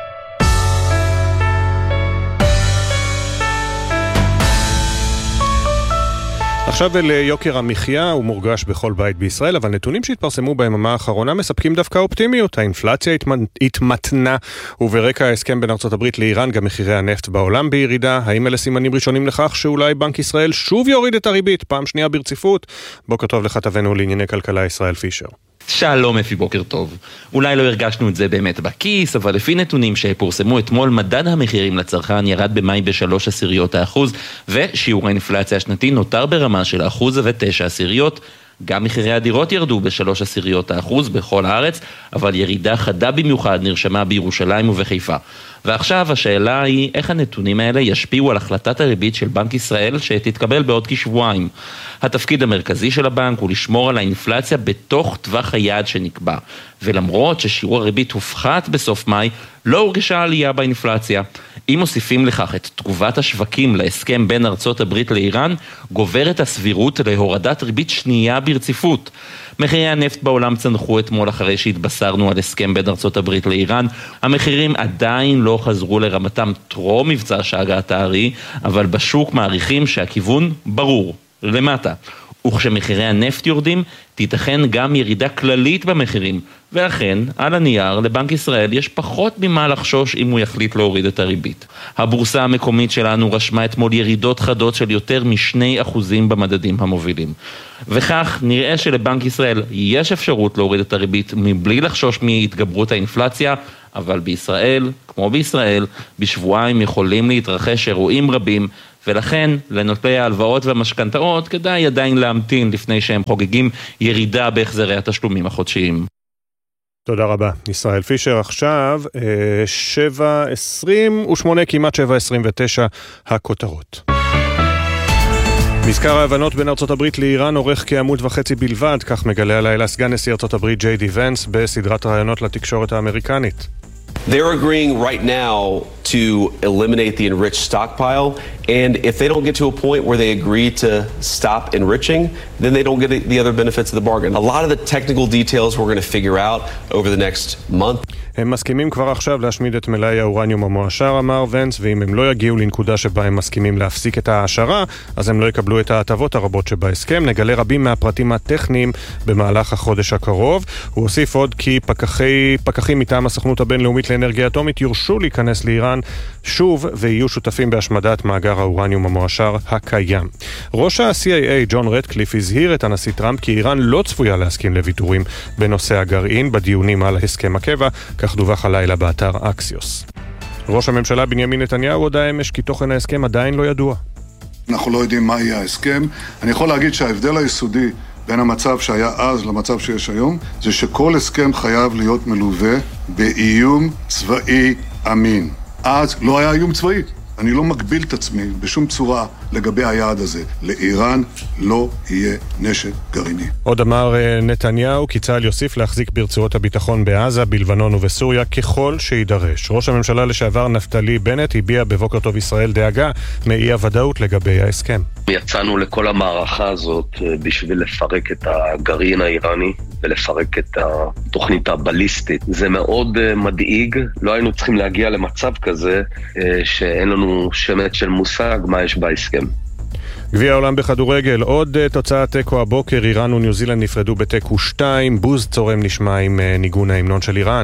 עכשיו ליוקר המחיה הוא מורגש בכל בית בישראל, אבל נתונים שהתפרסמו ביממה האחרונה מספקים דווקא אופטימיות. האינפלציה התמתנה, וברקע ההסכם בין ארצות הברית לאיראן גם מחירי הנפט בעולם בירידה. האם אלה סימנים ראשונים לכך שאולי בנק ישראל שוב יוריד את הריבית, פעם שנייה ברציפות? בוקר טוב לכתבנו לענייני כלכלה ישראל פישר. שלום אפי, בוקר טוב. אולי לא הרגשנו את זה באמת בכיס, אבל לפי נתונים שפורסמו אתמול, מדד המחירים לצרכן ירד במאי ב3.1%, ושיעור האינפלציה השנתי נותר ברמה של 1.9%. גם מחירי הדירות ירדו ב3.1% בכל הארץ, אבל ירידה חדה במיוחד נרשמה בירושלים ובחיפה. ועכשיו השאלה היא איך הנתונים האלה ישפיעו על החלטת הריבית של בנק ישראל שתתקבל בעוד כשבועיים. התפקיד המרכזי של הבנק הוא לשמור על האינפלציה בתוך טווח היעד שנקבע, ולמרות ששיעור הריבית הופחת בסוף מאי, לא הורגשה עלייה באינפלציה. אם מוסיפים לכך את תגובת השווקים להסכם בין ארצות הברית לאיראן, גוברת הסבירות להורדת ריבית שנייה ברציפות. מחירי הנפט בעולם צנחו אתמול אחרי שהתבשרנו על הסכם בין ארצות הברית לאיראן. המחירים עדיין לא חזרו לרמתם טרום מבצע שהגעת הארי, אבל בשוק מעריכים שהכיוון ברור, למטה. וכשמחירי הנפט יורדים, תיתכן גם ירידה כללית במחירים, ולכן, על הנייר, לבנק ישראל יש פחות ממה לחשוש אם הוא יחליט להוריד את הריבית. הבורסה המקומית שלנו רשמה אתמול ירידות חדות של יותר מ2% במדדים המובילים. וכך נראה שלבנק ישראל יש אפשרות להוריד את הריבית מבלי לחשוש מהתגברות האינפלציה, אבל בישראל, כמו בישראל, בשבועיים יכולים להתרחש אירועים רבים, ולכן לנוטלי ההלוואות והמשכנתאות כדאי עדיין להמתין לפני שהם חוגגים ירידה בהחזרי התשלומים החודשיים. תודה רבה. ישראל פישר עכשיו, 7:28, כמעט 7:29 הכותרות. מזכר ההבנות בין ארצות הברית לאיראן אורך כעמוד וחצי בלבד, כך מגלה הלילה סגן נשיא ארצות הברית ג'יי די ונס בסדרת ראיונות לתקשורת האמריקנית. They're agreeing right now to eliminate the enriched stockpile, and if they don't get to a point where they agree to stop enriching, then they don't get the other benefits of the bargain. A lot of the technical details we're going to figure out over the next month. הם מסכימים כבר עכשיו להשמיד את מלאי האורניום המועשר, אמר ונס, ואם הם לא יגיעו לנקודה שבה הם מסכימים להפסיק את ההעשרה, אז הם לא יקבלו את ההטבות הרבות שבהסכם. נגלה רבים מהפרטים הטכניים במהלך החודש הקרוב. הוא הוסיף עוד כי פקחים מטעם הסוכנות הבינלאומית לאנרגיה אטומית יורשו להיכנס לאיראן שוב ויהיו שותפים בהשמדת מאגר האורניום המועשר הקיים. ראש ה-CIA ג'ון רטקליף הזהיר את הנשיא טראמפ כי איראן לא צפויה להסכים לוויתורים בנושא הגרעין בדיונים על הסכם הקבע, כך דווח הלילה באתר אקסיוס. ראש הממשלה בנימין נתניהו הודע אמש כי תוכן ההסכם עדיין לא ידוע. אנחנו לא יודעים מה יהיה ההסכם. אני יכול להגיד שההבדל היסודי בין המצב שהיה אז למצב שיש היום, זה שכל הסכם חייב להיות מלווה באיום צבאי אמין. אז לא היה איום צבאי. אני לא מגביל את עצמי בשום צורה לגבי היעד הזה. לאיראן לא יהיה נשק גרעיני. עוד אמר נתניהו כי צה"ל יוסיף להחזיק ברצועות הביטחון בעזה, בלבנון ובסוריה ככל שידרש. ראש הממשלה לשעבר נפתלי בנט הביע בבוקר טוב ישראל דאגה מאי הוודאות לגבי ההסכם. יצאנו לכל המערכה הזאת בשביל לפרק את הגרעין האיראני ולפרק את התוכנית הבליסטית. זה מאוד מדאיג, לא היינו צריכים להגיע למצב כזה שאין לנו שמץ של מושג מה יש בהסכם. גביע העולם בכדורגל, עוד תוצאת תיקו הבוקר, איראן וניו זילנד נפרדו בתיקו 2, בוז צורם נשמע עם ניגון ההמנון של איראן.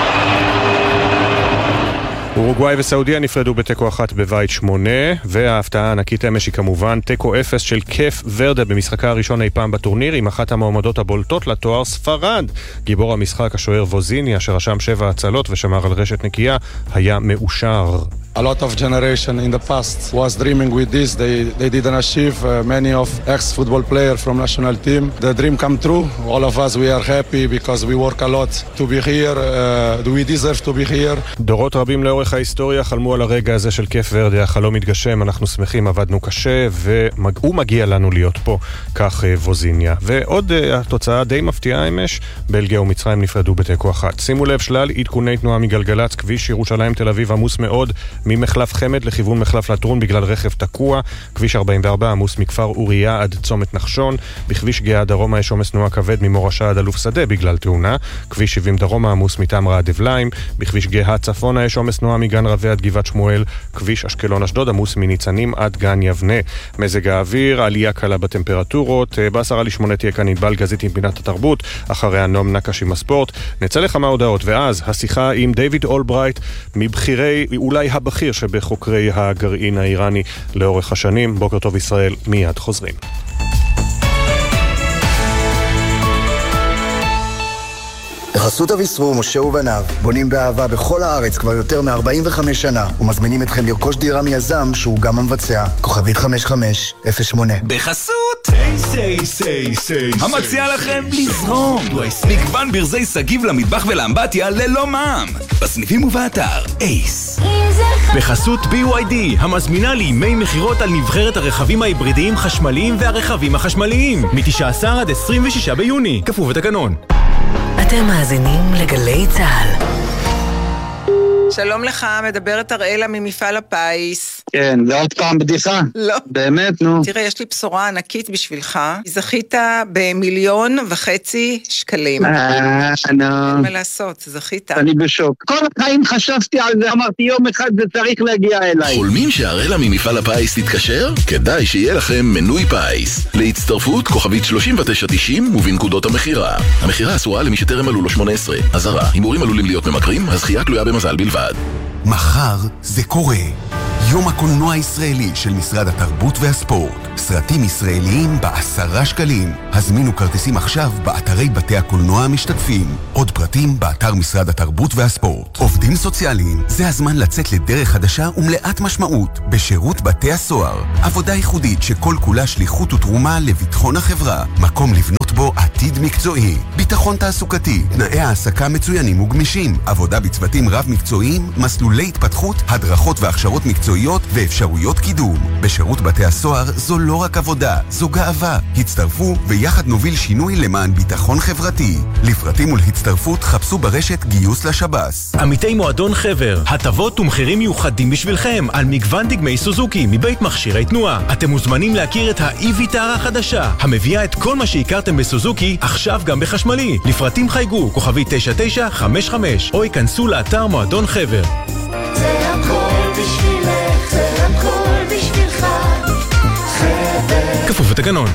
אורוגוואי וסעודיה נפרדו בתיקו 1 בבית 8, וההפתעה הענקית אמש היא כמובן תיקו 0 של קף ורדה במשחקה הראשון אי פעם בטורניר עם אחת המועמדות הבולטות לתואר ספרד. גיבור המשחק השוער ווזיני, אשר רשם 7 הצלות ושמר על רשת נקייה, היה מאושר. A lot of generation in the past was dreaming with this. They didn't achieve. Many of ex-football players from national team. The dream come true. All of us, we are happy because we work a lot to be here. We deserve to be here. דורות רבים לאורך ההיסטוריה חלמו על הרגע הזה של קף ורדה. החלום מתגשם, אנחנו שמחים, עבדנו קשה, והוא מגיע לנו להיות פה, כך ווזיניה. ועוד התוצאה די מפתיעה אמש, בלגיה ומצרים נפרדו בתיקו 1. שימו לב, שלל עדכוני תנועה מגלגלץ, כביש ירושלים תל אביב עמוס מאוד, ממחלף חמד לכיוון מחלף לטרון בגלל רכב תקוע, כביש 44 עמוס מכפר אוריה עד צומת נחשון, בכביש גאה דרומה יש עומס תנועה כבד ממורשה עד אלוף שדה בגלל תאונה, כביש 70 דרומה עמוס מתמרה עד אבליים, בכביש גאה צפונה יש עומס תנועה מגן רווה עד גבעת שמואל, כביש אשקלון אשדוד עמוס מניצנים עד גן יבנה. מזג האוויר, עלייה קלה בטמפרטורות, ב7:50 תהיה כאן ענבל גזית עם פינת התרבות, אחריה נום נקש עם הספורט. נצא לכמה הודעות, ואז השיחה עם דיוויד אולברייט, מבחירי, אולי הבכיר שבחוקרי הגרעין האיראני לאורך השנים. בוקר טוב ישראל, מיד חוזרים. בחסות אביסרו, משה ובניו, בונים באהבה בכל הארץ כבר יותר מ-45 שנה, ומזמינים אתכם לרכוש דירה מיזם שהוא גם המבצע. כוכבית 5508. בחסות המציע לכם לזרום מגוון ברזי סגיב למטבח ולאמבטיה ללא מע"מ בסניפים ובאתר אייס. בחסות BYD, המזמינה לימי מחירות על נבחרת הרכבים ההיברידיים חשמליים והרכבים החשמליים מ-19 עד 26 ביוני, כפוף לתקנון. אתם מאזינים לגלי צהל. שלום לך, מדברת אראלה ממפעל הפיס. כן, זה עוד פעם בדיחה. לא. באמת, נו. תראה, יש לי בשורה ענקית בשבילך. זכית ב1,500,000 שקלים. נו. אין מה לעשות, זכית. אני בשוק. כל החיים חשבתי על זה, אמרתי יום אחד זה צריך להגיע אליי. חולמים שהרלה ממפעל הפיס תתקשר? כדאי שיהיה לכם מנוי פיס. להצטרפות כוכבית 3990 ובנקודות המחירה. המחירה אסורה למי שטרם מלאו לו 18. אזהרה, הימורים עלולים להיות ממכרים, הזכייה תלויה במזל בלבד. מחר זה קורה. יום הקולנוע הישראלי של משרד התרבות והספורט. סרטים ישראליים ב10 שקלים. הזמינו כרטיסים עכשיו באתרי בתי הקולנוע המשתתפים. עוד פרטים באתר משרד התרבות והספורט. עובדים סוציאליים, זה הזמן לצאת לדרך חדשה ומלאת משמעות בשירות בתי הסוהר. עבודה ייחודית שכל כולה שליחות ותרומה לביטחון החברה. מקום לבנות בו עתיד מקצועי. ביטחון תעסוקתי, תנאי העסקה מצוינים וגמישים. עבודה בצוותים רב מקצועיים, מסלולי התפתחות, הדרכות והכשרות מקצועיות ואפשרויות קידום. בשירות בתי הסוהר זו לא רק עבודה, זו גאווה. הצטרפו ויחד נוביל שינוי למען ביטחון חברתי. לפרטים ולהצטרפות חפשו ברשת גיוס לשב"ס. עמיתי מועדון חבר, הטבות ומחירים מיוחדים בשבילכם על מגוון דגמי סוזוקי מבית מכשירי תנועה. אתם מוזמנים להכיר את ה-e-Vitara החדשה, המביאה את כל מה שהכרתם בסוזוקי עכשיו גם בחשמלי. לפרטים חייגו כוכבית 9955 או ייכנסו לאתר מועדון חבר. זה הכל בשבילך, זה הכל בשבילך, חבר. כפוף לתקנון.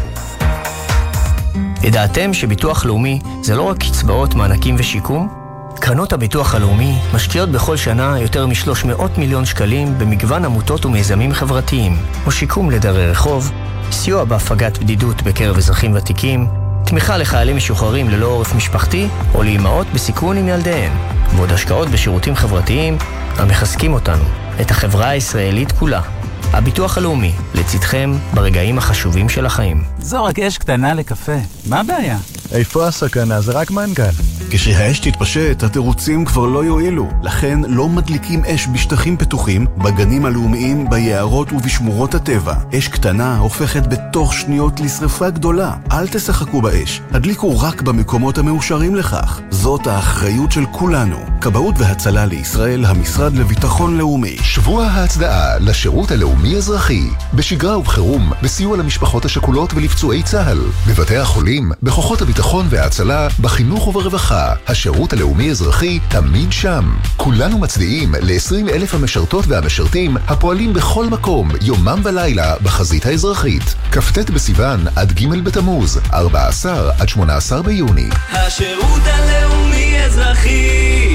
ידעתם שביטוח לאומי זה לא רק קצבאות, מענקים ושיקום? קרנות הביטוח הלאומי משקיעות בכל שנה יותר מ300 מיליון שקלים במגוון עמותות ומיזמים חברתיים, או שיקום לדרי רחוב, סיוע בהפגת בדידות בקרב אזרחים ותיקים, תמיכה לחיילים משוחררים ללא עורף משפחתי או לאימהות בסיכון עם ילדיהן, ועוד השקעות בשירותים חברתיים המחזקים אותנו, את החברה הישראלית כולה. הביטוח הלאומי, לצדכם ברגעים החשובים של החיים. זו רק אש קטנה לקפה, מה הבעיה? איפה הסכנה? זה רק מנגל. כשהאש תתפשט, התירוצים כבר לא יועילו. לכן לא מדליקים אש בשטחים פתוחים, בגנים הלאומיים, ביערות ובשמורות הטבע. אש קטנה הופכת בתוך שניות לשרפה גדולה. אל תשחקו באש, הדליקו רק במקומות המאושרים לכך. זאת האחריות של כולנו. כבאות והצלה לישראל, המשרד לביטחון לאומי. שבוע ההצדעה לשירות הלאומי אזרחי, בשגרה ובחירום, בסיוע למשפחות השכולות ולפצועי צה"ל, בבתי החולים, בכוחות הביטחון וההצלה, בחינוך וברווחה. השירות הלאומי אזרחי תמיד שם. כולנו מצדיעים ל-20,000 המשרתות והמשרתים הפועלים בכל מקום, יומם ולילה, בחזית האזרחית. כ"ט בסיוון עד ג' בתמוז, 14 עד 18 ביוני. השירות הלאומי אזרחי,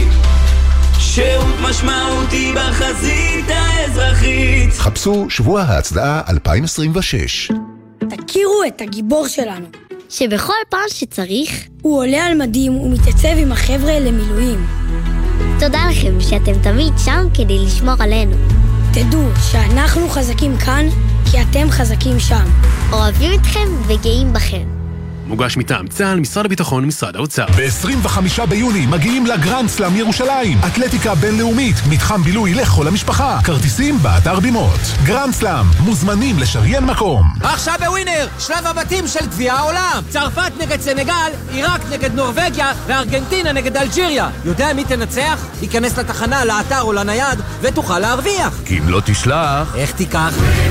שירות משמעותי בחזית האזרחית. חפשו שבוע ההצדעה 2026. תכירו את הגיבור שלנו, שבכל פעם שצריך הוא עולה על מדים ומתייצב עם החבר'ה למילואים. תודה לכם שאתם תמיד שם כדי לשמור עלינו. תדעו שאנחנו חזקים כאן כי אתם חזקים שם. אוהבים אתכם וגאים בכם. מוגש מטעם צה"ל, משרד הביטחון ומשרד האוצר. ב-25 ביוני מגיעים לגרנד סלאם ירושלים. אתלטיקה בינלאומית, מתחם בילוי לכל המשפחה. כרטיסים באתר בימות. גרנד סלאם, מוזמנים לשריין מקום. עכשיו בווינר, שלב הבתים של גביע העולם. צרפת נגד סנגל, עיראק נגד נורווגיה וארגנטינה נגד אלג'יריה. יודע מי תנצח? ייכנס לתחנה, לאתר או לנייד ותוכל להרוויח. כי אם לא תשלח... איך תיקח?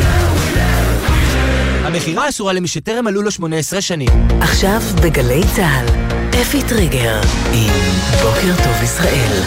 המחירה אסורה למי שטרם מלאו לו 18 שנים. עכשיו בגלי צהל, אפי טריגר עם בוקר טוב ישראל.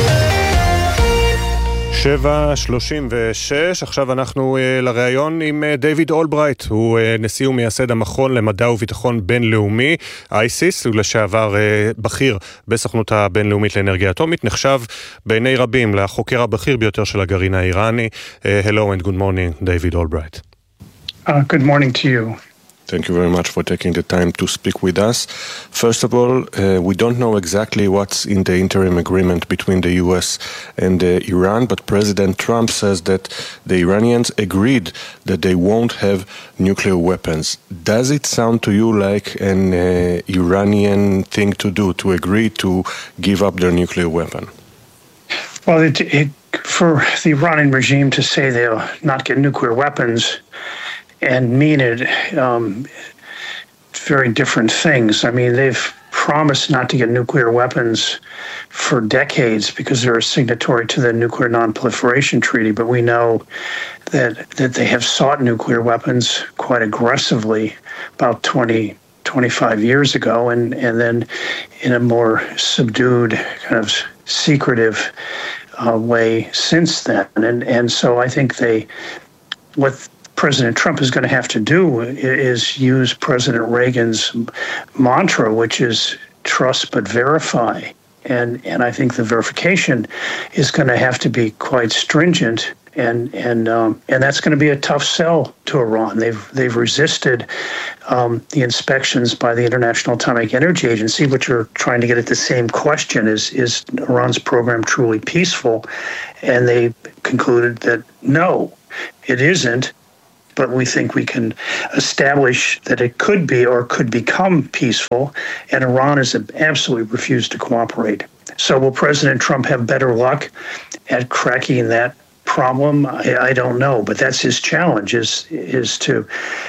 7:36, עכשיו אנחנו לראיון עם דיוויד אולברייט, הוא נשיא ומייסד המכון למדע וביטחון בינלאומי, אייסיס, הוא לשעבר בכיר בסוכנות הבינלאומית לאנרגיה אטומית, נחשב בעיני רבים לחוקר הבכיר ביותר של הגרעין האיראני. Hello and good morning, David Albright. Good morning to you. Thank you very much for taking the time to speak with us. First of all, we don't know exactly what's in the interim agreement between the US and Iran, but President Trump says that the Iranians agreed that they won't have nuclear weapons. Does it sound to you like an Iranian thing to do, to agree to give up their nuclear weapon? Well, for the Iranian regime to say they'll not get nuclear weapons and mean it, very different things. I mean, they've promised not to get nuclear weapons for decades because they're a signatory to the Nuclear Non-Proliferation Treaty, but we know that they have sought nuclear weapons quite aggressively about 25 years ago, and then in a more subdued, kind of secretive way since then. And so I think what President Trump is going to have to do is use President Reagan's mantra, which is trust but verify. And I think the verification is going to have to be quite stringent, and that's going to be a tough sell to Iran. They've resisted the inspections by the International Atomic Energy Agency, which are trying to get at the same question: is Iran's program truly peaceful? And they concluded that no, it isn't. But we think we can establish that it could be or could become peaceful, and Iran has absolutely refused to cooperate. So will President Trump have better luck at cracking that problem? I don't know, but that's his challenge, is to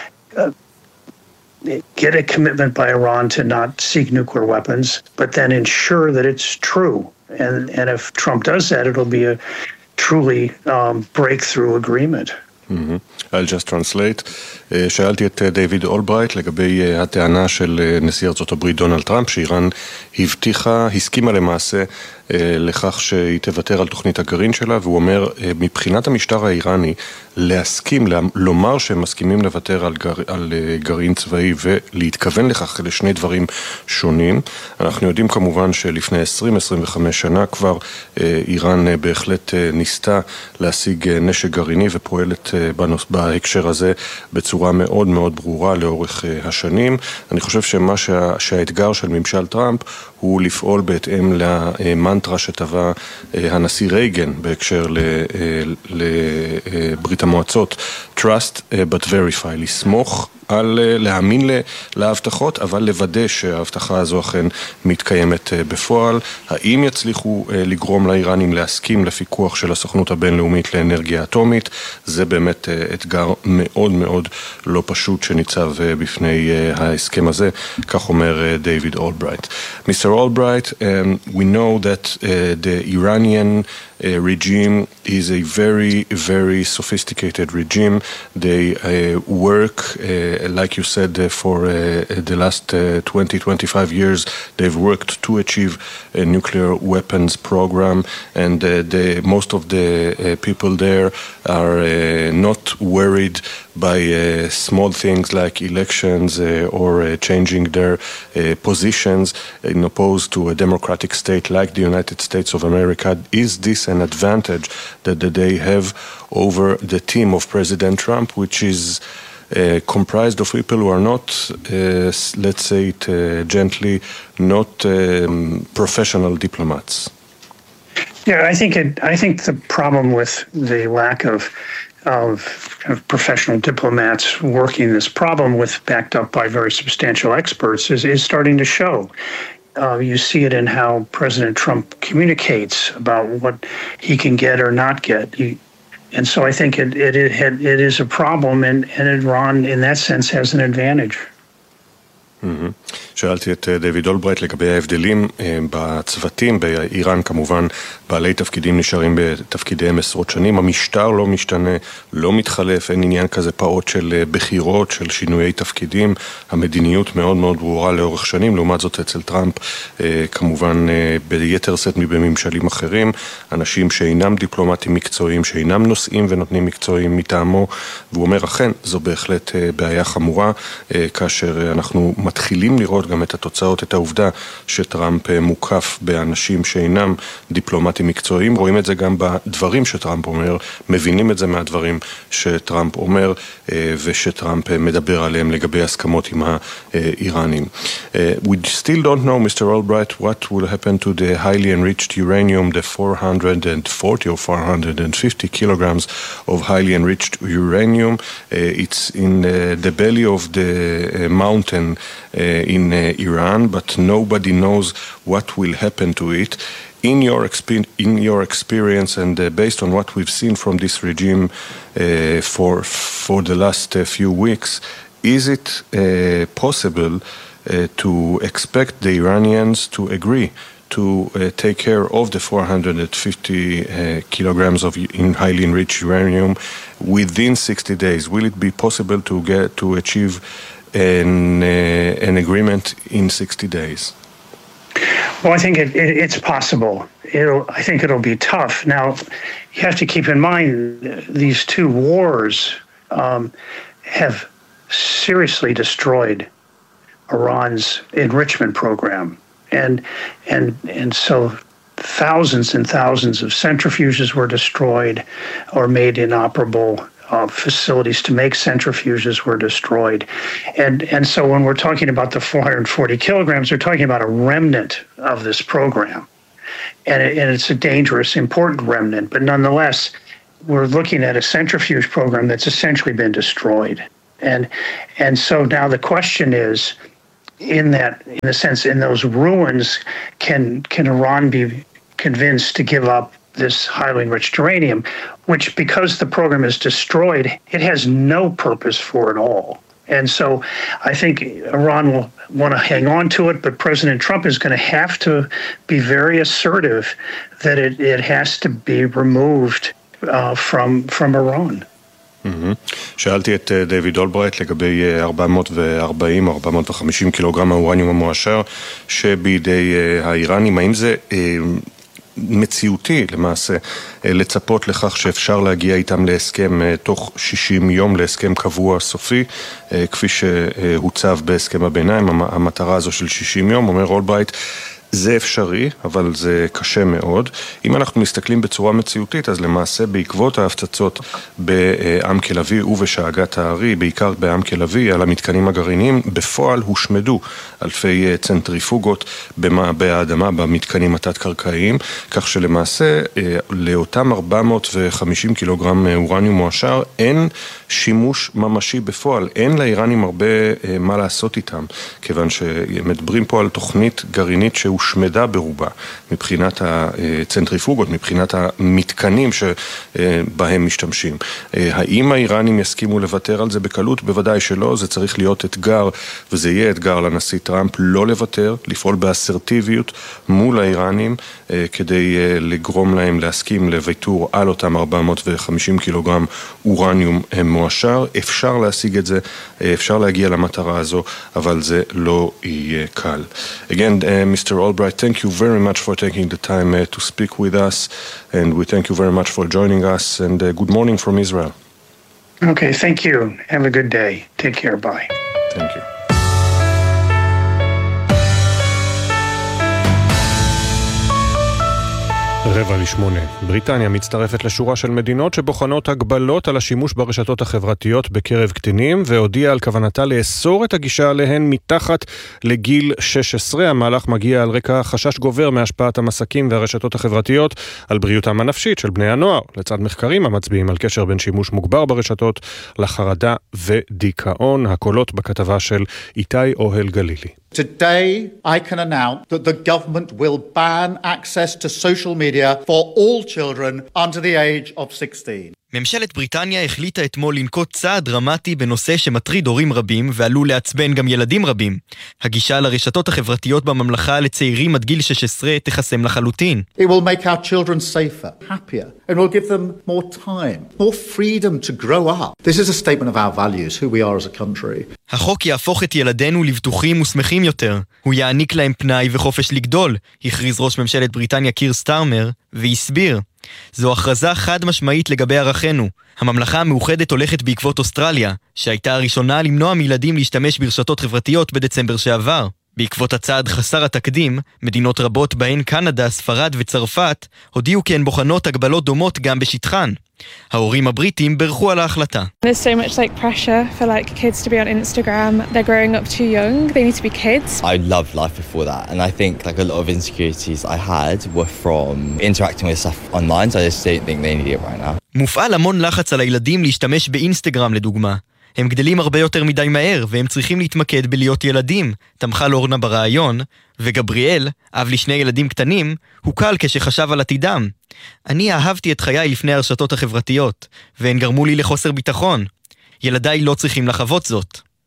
get a commitment by Iran to not seek nuclear weapons, but then ensure that it's true. And if Trump does that, it'll be a truly breakthrough agreement. I'll just translate. שאלתי את דיוויד אולברייט לגבי הטענה של נשיא ארצות הברית דונלד טראמפ, שאיראן הסכימה למעשה לכך שהיא תוותר על תוכנית הגרעין שלה, והוא אומר, מבחינת המשטר האיראני, להסכים, לומר שהם מסכימים לוותר על גרעין צבאי ולהתכוון לכך לשני דברים שונים. אנחנו יודעים כמובן שלפני 20-25 שנה כבר איראן בהחלט ניסתה להשיג נשק גרעיני ופועלת בהקשר הזה בצורה מאוד מאוד ברורה לאורך השנים. אני חושב שהאתגר של ממשל טראמפ הוא לפעול בהתאם למנטרה שטבע הנשיא רייגן בהקשר לברית המועצות, trust but verify, לסמוך להאמין להבטחות, אבל לוודא שההבטחה הזו אכן מתקיימת בפועל. האם יצליחו לגרום לאיראנים להסכים לפיקוח של הסוכנות הבינלאומית לאנרגיה אטומית? זה באמת אתגר מאוד מאוד לא פשוט שניצב בפני ההסכם הזה, כך אומר דיוויד אולברייט. Mr. Albright, we know that the Iranian regime is a very, very sophisticated regime. They work, like you said, for the last 20-25 years. They've worked to achieve a nuclear weapons program, and most of the people there are not worried by small things like elections or changing their positions in opposed to a democratic state like the United States of America. Is this an advantage that they have over the team of President Trump, which is comprised of people who are not, let's say it gently, not professional diplomats? Yeah, I think the problem with the lack of professional diplomats working this problem with, backed up by very substantial experts, is starting to show. You see it in how President Trump communicates about what he can get or not get. And so I think it is a problem, and Iran, in that sense, has an advantage. שאלתי את דיוויד אולברייט לגבי ההבדלים בצוותים באיראן. כמובן בעלי תפקידים נשארים בתפקידיהם עשרות שנים, המשטר לא משתנה, לא מתחלף, אין עניין כזה פעוט של בחירות, של שינויי תפקידים, המדיניות מאוד מאוד ברורה לאורך שנים. לעומת זאת אצל טראמפ כמובן ביתר סט מבממשלים אחרים, אנשים שאינם דיפלומטים מקצועיים, שאינם נושאים ונותנים מקצועיים מטעמו, והוא אומר אכן זו בהחלט בעיה חמורה כאשר אנחנו מתחילים לראות גם את התוצאות, את העובדה שטראמפ מוקף באנשים שאינם דיפלומטים מקצועיים. רואים את זה גם בדברים שטראמפ אומר, מבינים את זה מהדברים שטראמפ אומר ושטראמפ מדבר עליהם לגבי הסכמות עם האיראנים. We still don't know, Mr. Albright, what will happen to the highly enriched uranium, the 440 or 450 kilograms of highly enriched uranium. It's in the belly of the mountain in Iran, but nobody knows what will happen to it. In your experience and based on what we've seen from this regime for the last few weeks, is it possible to expect the Iranians to agree to take care of the 450 kilograms of highly enriched uranium within 60 days. Will it be possible to achieve an agreement in 60 days? Well, I think it's possible. I think it'll be tough. Now, you have to keep in mind these two wars have seriously destroyed Iran's enrichment program. And so thousands and thousands of centrifuges were destroyed or made inoperable. Facilities to make centrifuges were destroyed. And so when we're talking about the 440 kilograms, we're talking about a remnant of this program. And it's a dangerous, important remnant. But nonetheless, we're looking at a centrifuge program that's essentially been destroyed. And so now the question is, in those ruins, can Iran be convinced to give up this highly enriched uranium, which, because the program is destroyed, it has no purpose for it all. And so I think Iran will want to hang on to it, but President Trump is going to have to be very assertive that it has to be removed from Iran. שאלתי את דיוויד אולברייט לגבי 440 או 450 קילוגרם האורניום המועשר שבידי האיראנים. האם זה מציאותי למעשה לצפות לכך שאפשר להגיע איתם להסכם תוך 60 יום, להסכם קבוע סופי, כפי שהוצב בהסכם הביניים, המטרה הזו של 60 יום? אומר אולברייט, זה אפשרי, אבל זה קשה מאוד. אם אנחנו מסתכלים בצורה מציאותית, אז למעשה בעקבות ההפצצות בעם כלבי ובשאגת הארי, בעיקר בעם כלבי, על המתקנים הגרעיניים, בפועל הושמדו אלפי צנטריפוגות במעבה האדמה, במתקנים התת-קרקעיים, כך שלמעשה לאותם 450 קילוגרם אורניום מועשר אין שימוש ממשי בפועל. אין לאיראנים הרבה מה לעשות איתם, כיוון שמדברים פה על תוכנית גרעינית שהושמדה ברובה, מבחינת הצנטריפוגות, מבחינת המתקנים שבהם משתמשים. האם האיראנים יסכימו לוותר על זה בקלות? בוודאי שלא, זה צריך להיות אתגר, וזה יהיה אתגר לנשיא טראמפ לא לוותר, לפעול באסרטיביות מול האיראנים, כדי לגרום להם להסכים לוויתור על אותם 450 קילוגרם אורניום מועשר. אפשר להשיג את זה, אפשר להגיע למטרה הזו, אבל זה לא יהיה קל. Again, Mr. Albright, thank you very much for taking the time to speak with us, and we thank you very much for joining us, and good morning from Israel. Okay, thank you. Have a good day. Take care. Bye. Thank you. רבע לשמונה. בריטניה מצטרפת לשורה של מדינות שבוחנות הגבלות על השימוש ברשתות החברתיות בקרב קטינים, והודיעה על כוונתה לאסור את הגישה עליהן מתחת לגיל 16. המהלך מגיע על רקע חשש גובר מהשפעת המסכים והרשתות החברתיות על בריאותם הנפשית של בני הנוער, לצד מחקרים המצביעים על קשר בין שימוש מוגבר ברשתות לחרדה ודיכאון. הקולות בכתבה של איתי אוהל גלילי. Today, I can announce that the government will ban access to social media for all children under the age of 16. ממשלת בריטניה החליטה אתמול לנקוט צעד דרמטי בנושא שמטריד הורים רבים ועלול לעצבן גם ילדים רבים. הגישה לרשתות החברתיות בממלכה לצעירים עד גיל 16 תחסם לחלוטין. It will make our children safer, happier, and will give them more time, more freedom to grow up. This is a statement of our values, who we are as a country. החוק יהפוך את ילדינו לבטוחים ושמחים יותר. הוא יעניק להם פנאי וחופש לגדול, הכריז ראש ממשלת בריטניה קיר סטארמר, והסביר. זו הכרזה חד משמעית לגבי ערכינו. הממלכה המאוחדת הולכת בעקבות אוסטרליה, שהייתה הראשונה למנוע מילדים להשתמש ברשתות חברתיות בדצמבר שעבר. בעקבות הצעד חסר התקדים, מדינות רבות בהן קנדה, ספרד וצרפת הודיעו כי הן בוחנות הגבלות דומות גם בשטחן. ההורים הבריטים ברכו על ההחלטה. There's so much pressure for kids to be on Instagram. They're growing up too young. They need to be kids. I loved life before that, and I think a lot of insecurities I had were from interacting with stuff online, so I just don't think they need it right now. מופעל המון לחץ על הילדים להשתמש באינסטגרם לדוגמה. הם גדלים הרבה יותר מדי מהר, והם צריכים להתמקד בלהיות ילדים, תמכה לורנה ברעיון, וגבריאל, אב לשני ילדים קטנים, הוא קל כשחשב על עתידם. אני אהבתי את חיי לפני הרשתות החברתיות, והן גרמו לי לחוסר ביטחון. ילדיי לא צריכים לחוות זאת.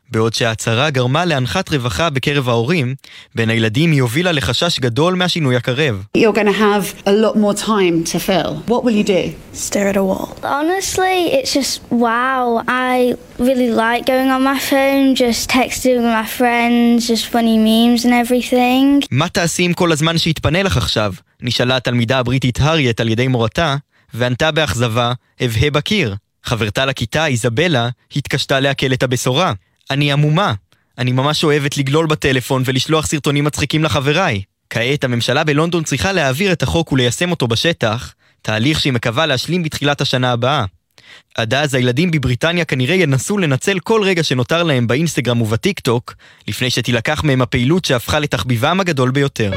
בעוד שההצהרה גרמה להנחת רווחה בקרב ההורים, בין הילדים היא הובילה לחשש גדול מהשינוי הקרב. You're going to have a lot more time to fill. What will you do? Stare at a wall. Honestly, it's just wow. I really like going on my phone, just texting with my friends, just funny memes and everything. מה תעשי עם כל הזמן שהתפנה לך עכשיו? נשאלה התלמידה הבריטית הריית על ידי מורתה, וענתה באכזבה, הבהה בקיר. חברתה לכיתה, איזבלה, התקשתה להקל את הבשורה. אני עמומה. אני ממש אוהבת לגלול בטלפון ולשלוח סרטונים מצחיקים לחבריי. כעת הממשלה בלונדון צריכה להעביר את החוק וליישם אותו בשטח, תהליך שהיא מקווה להשלים בתחילת השנה הבאה. עד אז הילדים בבריטניה כנראה ינסו לנצל כל רגע שנותר להם באינסטגרם ובטיק טוק, לפני שתילקח מהם הפעילות שהפכה לתחביבם הגדול ביותר.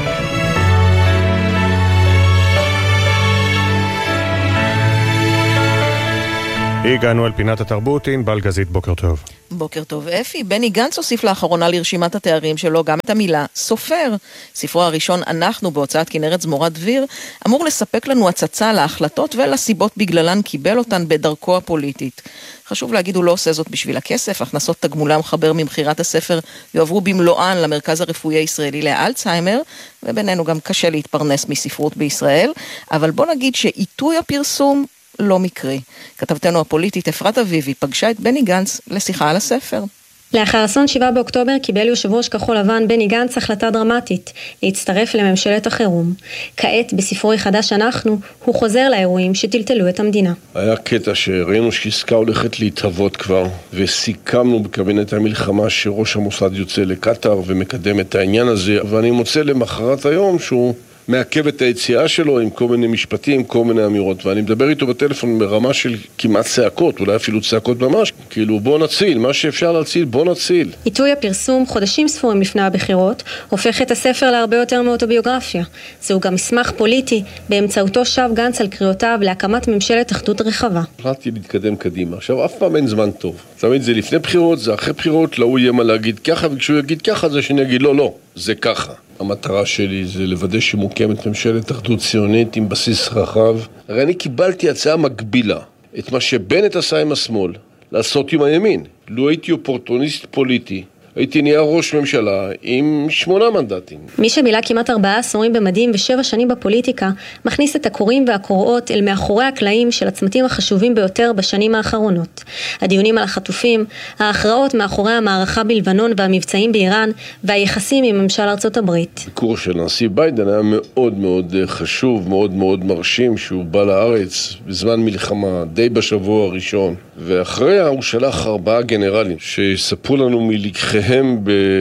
הגענו אל פינת התרבות עם בלגזית, בוקר טוב. בוקר טוב אפי. בני גנץ הוסיף לאחרונה לרשימת התארים שלו גם את המילה סופר. ספרו הראשון אנחנו בהוצאת כנרת זמורת דביר אמור לספק לנו הצצה להחלטות ולסיבות בגללן קיבל אותן בדרכו הפוליטית. חשוב להגיד, הוא לא עושה זאת בשביל הכסף. הכנסות תגמולי המחבר ממחירת הספר יועברו במלואן למרכז הרפואי הישראלי לאלצהיימר, ובינינו גם קשה להתפרנס מספרות בישראל, אבל בוא נגיד שעיתוי הפרסום לא מקרי. כתבתנו הפוליטית אפרת אביבי פגשה את בני גנץ לשיחה על הספר. לאחר אסון 7 באוקטובר קיבל יושב ראש כחול לבן בני גנץ החלטה דרמטית, להצטרף לממשלת החירום. כעת בספרו החדש אנחנו, הוא חוזר לאירועים שטלטלו את המדינה. היה קטע שראינו שעסקה הולכת להתהוות כבר, וסיכמנו בקבינט המלחמה שראש המוסד יוצא לקטר ומקדם את העניין הזה, ואני מוצא למחרת היום שהוא מעכב את היציאה שלו עם כל מיני משפטים, כל מיני אמירות, ואני מדבר איתו בטלפון ברמה של כמעט צעקות, אולי אפילו צעקות ממש, כאילו בוא נציל, מה שאפשר להציל, בוא נציל. עיתוי הפרסום, חודשים ספורים לפני הבחירות, הופך את הספר להרבה יותר מאוטוביוגרפיה. זהו גם מסמך פוליטי, באמצעותו שב גנץ על קריאותיו להקמת ממשלת אחדות רחבה. החלטתי להתקדם קדימה. עכשיו, אף פעם אין זמן טוב. תמיד זה לפני בחירות, זה אחרי בחירות, לא יהיה מה להגיד ככה, וכשהוא יגיד ככה, זה שאני אגיד לא, זה ככה. המטרה שלי זה לוודא שמוקמת ממשלת אחדות ציונית עם בסיס רחב. הרי אני קיבלתי הצעה מקבילה, את מה שבנט עשה עם השמאל, לעשות עם הימין. לו הייתי אופורטוניסט פוליטי, הייתי נהיה ראש ממשלה עם 8 מנדטים. מי שבילה כמעט 4 עשורים במדים ו7 שנים בפוליטיקה, מכניס את הקוראים והקוראות אל מאחורי הקלעים של הצמתים החשובים ביותר בשנים האחרונות. הדיונים על החטופים, ההכרעות מאחורי המערכה בלבנון והמבצעים באיראן, והיחסים עם ממשל ארצות הברית. ביקור של נשיא ביידן היה מאוד מאוד חשוב, מאוד מאוד מרשים, שהוא בא לארץ בזמן מלחמה, די בשבוע הראשון. ואחריה הוא שלח 4 גנרלים שספרו לנו מלקחיהם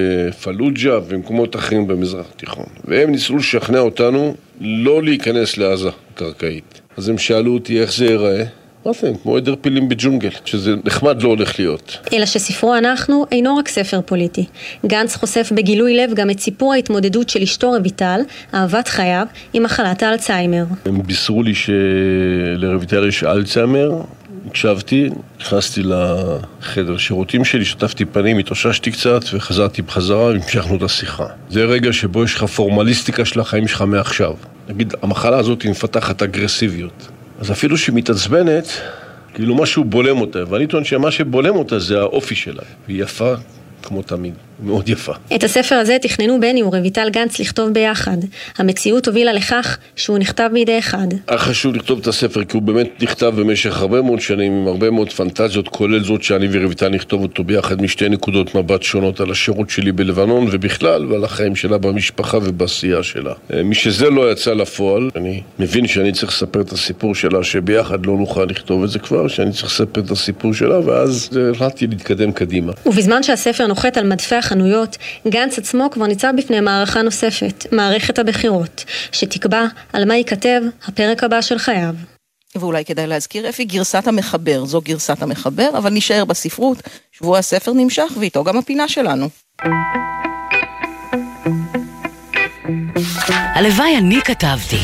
בפלוג'ה ומקומות אחרים במזרח התיכון. והם ניסו לשכנע אותנו לא להיכנס לעזה קרקעית. אז הם שאלו אותי איך זה ייראה. אמרתם, כמו עדר פילים בג'ונגל, שזה נחמד לא הולך להיות. אלא שספרו אנחנו אינו רק ספר פוליטי. גנץ חושף בגילוי לב גם את סיפור ההתמודדות של אשתו רויטל, אהבת חייו, עם מחלת האלצהיימר. הם בישרו לי שלרויטל יש אלצהיימר, הקשבתי, נכנסתי לחדר שירותים שלי, שטפתי פנים, התאוששתי קצת וחזרתי בחזרה והמשכנו את השיחה. זה רגע שבו יש לך פורמליסטיקה של החיים שלך מעכשיו. נגיד, המחלה הזאת היא מפתחת אגרסיביות. אז אפילו שהיא מתעצבנת, כאילו משהו בולם אותה, ואני טוען שמה שבולם אותה זה האופי שלה. והיא יפה כמו תמיד, מאוד יפה. את הספר הזה תכננו בני ורויטל גנץ לכתוב ביחד. המציאות הובילה לכך שהוא נכתב בידי אחד. חשוב לכתוב את הספר כי הוא באמת נכתב במשך הרבה מאוד שנים, עם הרבה מאוד פנטזיות, כולל זאת שאני ורויטל נכתוב אותו ביחד משתי נקודות מבט שונות על השירות שלי בלבנון ובכלל, ועל החיים שלה במשפחה ובעשייה שלה. משזה לא יצא לפועל, אני מבין שאני צריך לספר את הסיפור שלה, שביחד לא נוכל לכתוב את זה כבר, שאני צריך לספר את הסיפור שלה, ואז החלטתי להתקדם קדימה. ובזמן שהספר נוחת על מדפי החנויות, גנץ עצמו כבר ניצב בפני מערכה נוספת, מערכת הבחירות, שתקבע על מה ייכתב הפרק הבא של חייו. ואולי כדאי להזכיר אפי גרסת המחבר, זו גרסת המחבר, אבל נשאר בספרות, שבוע הספר נמשך ואיתו גם הפינה שלנו. הלוואי אני כתבתי.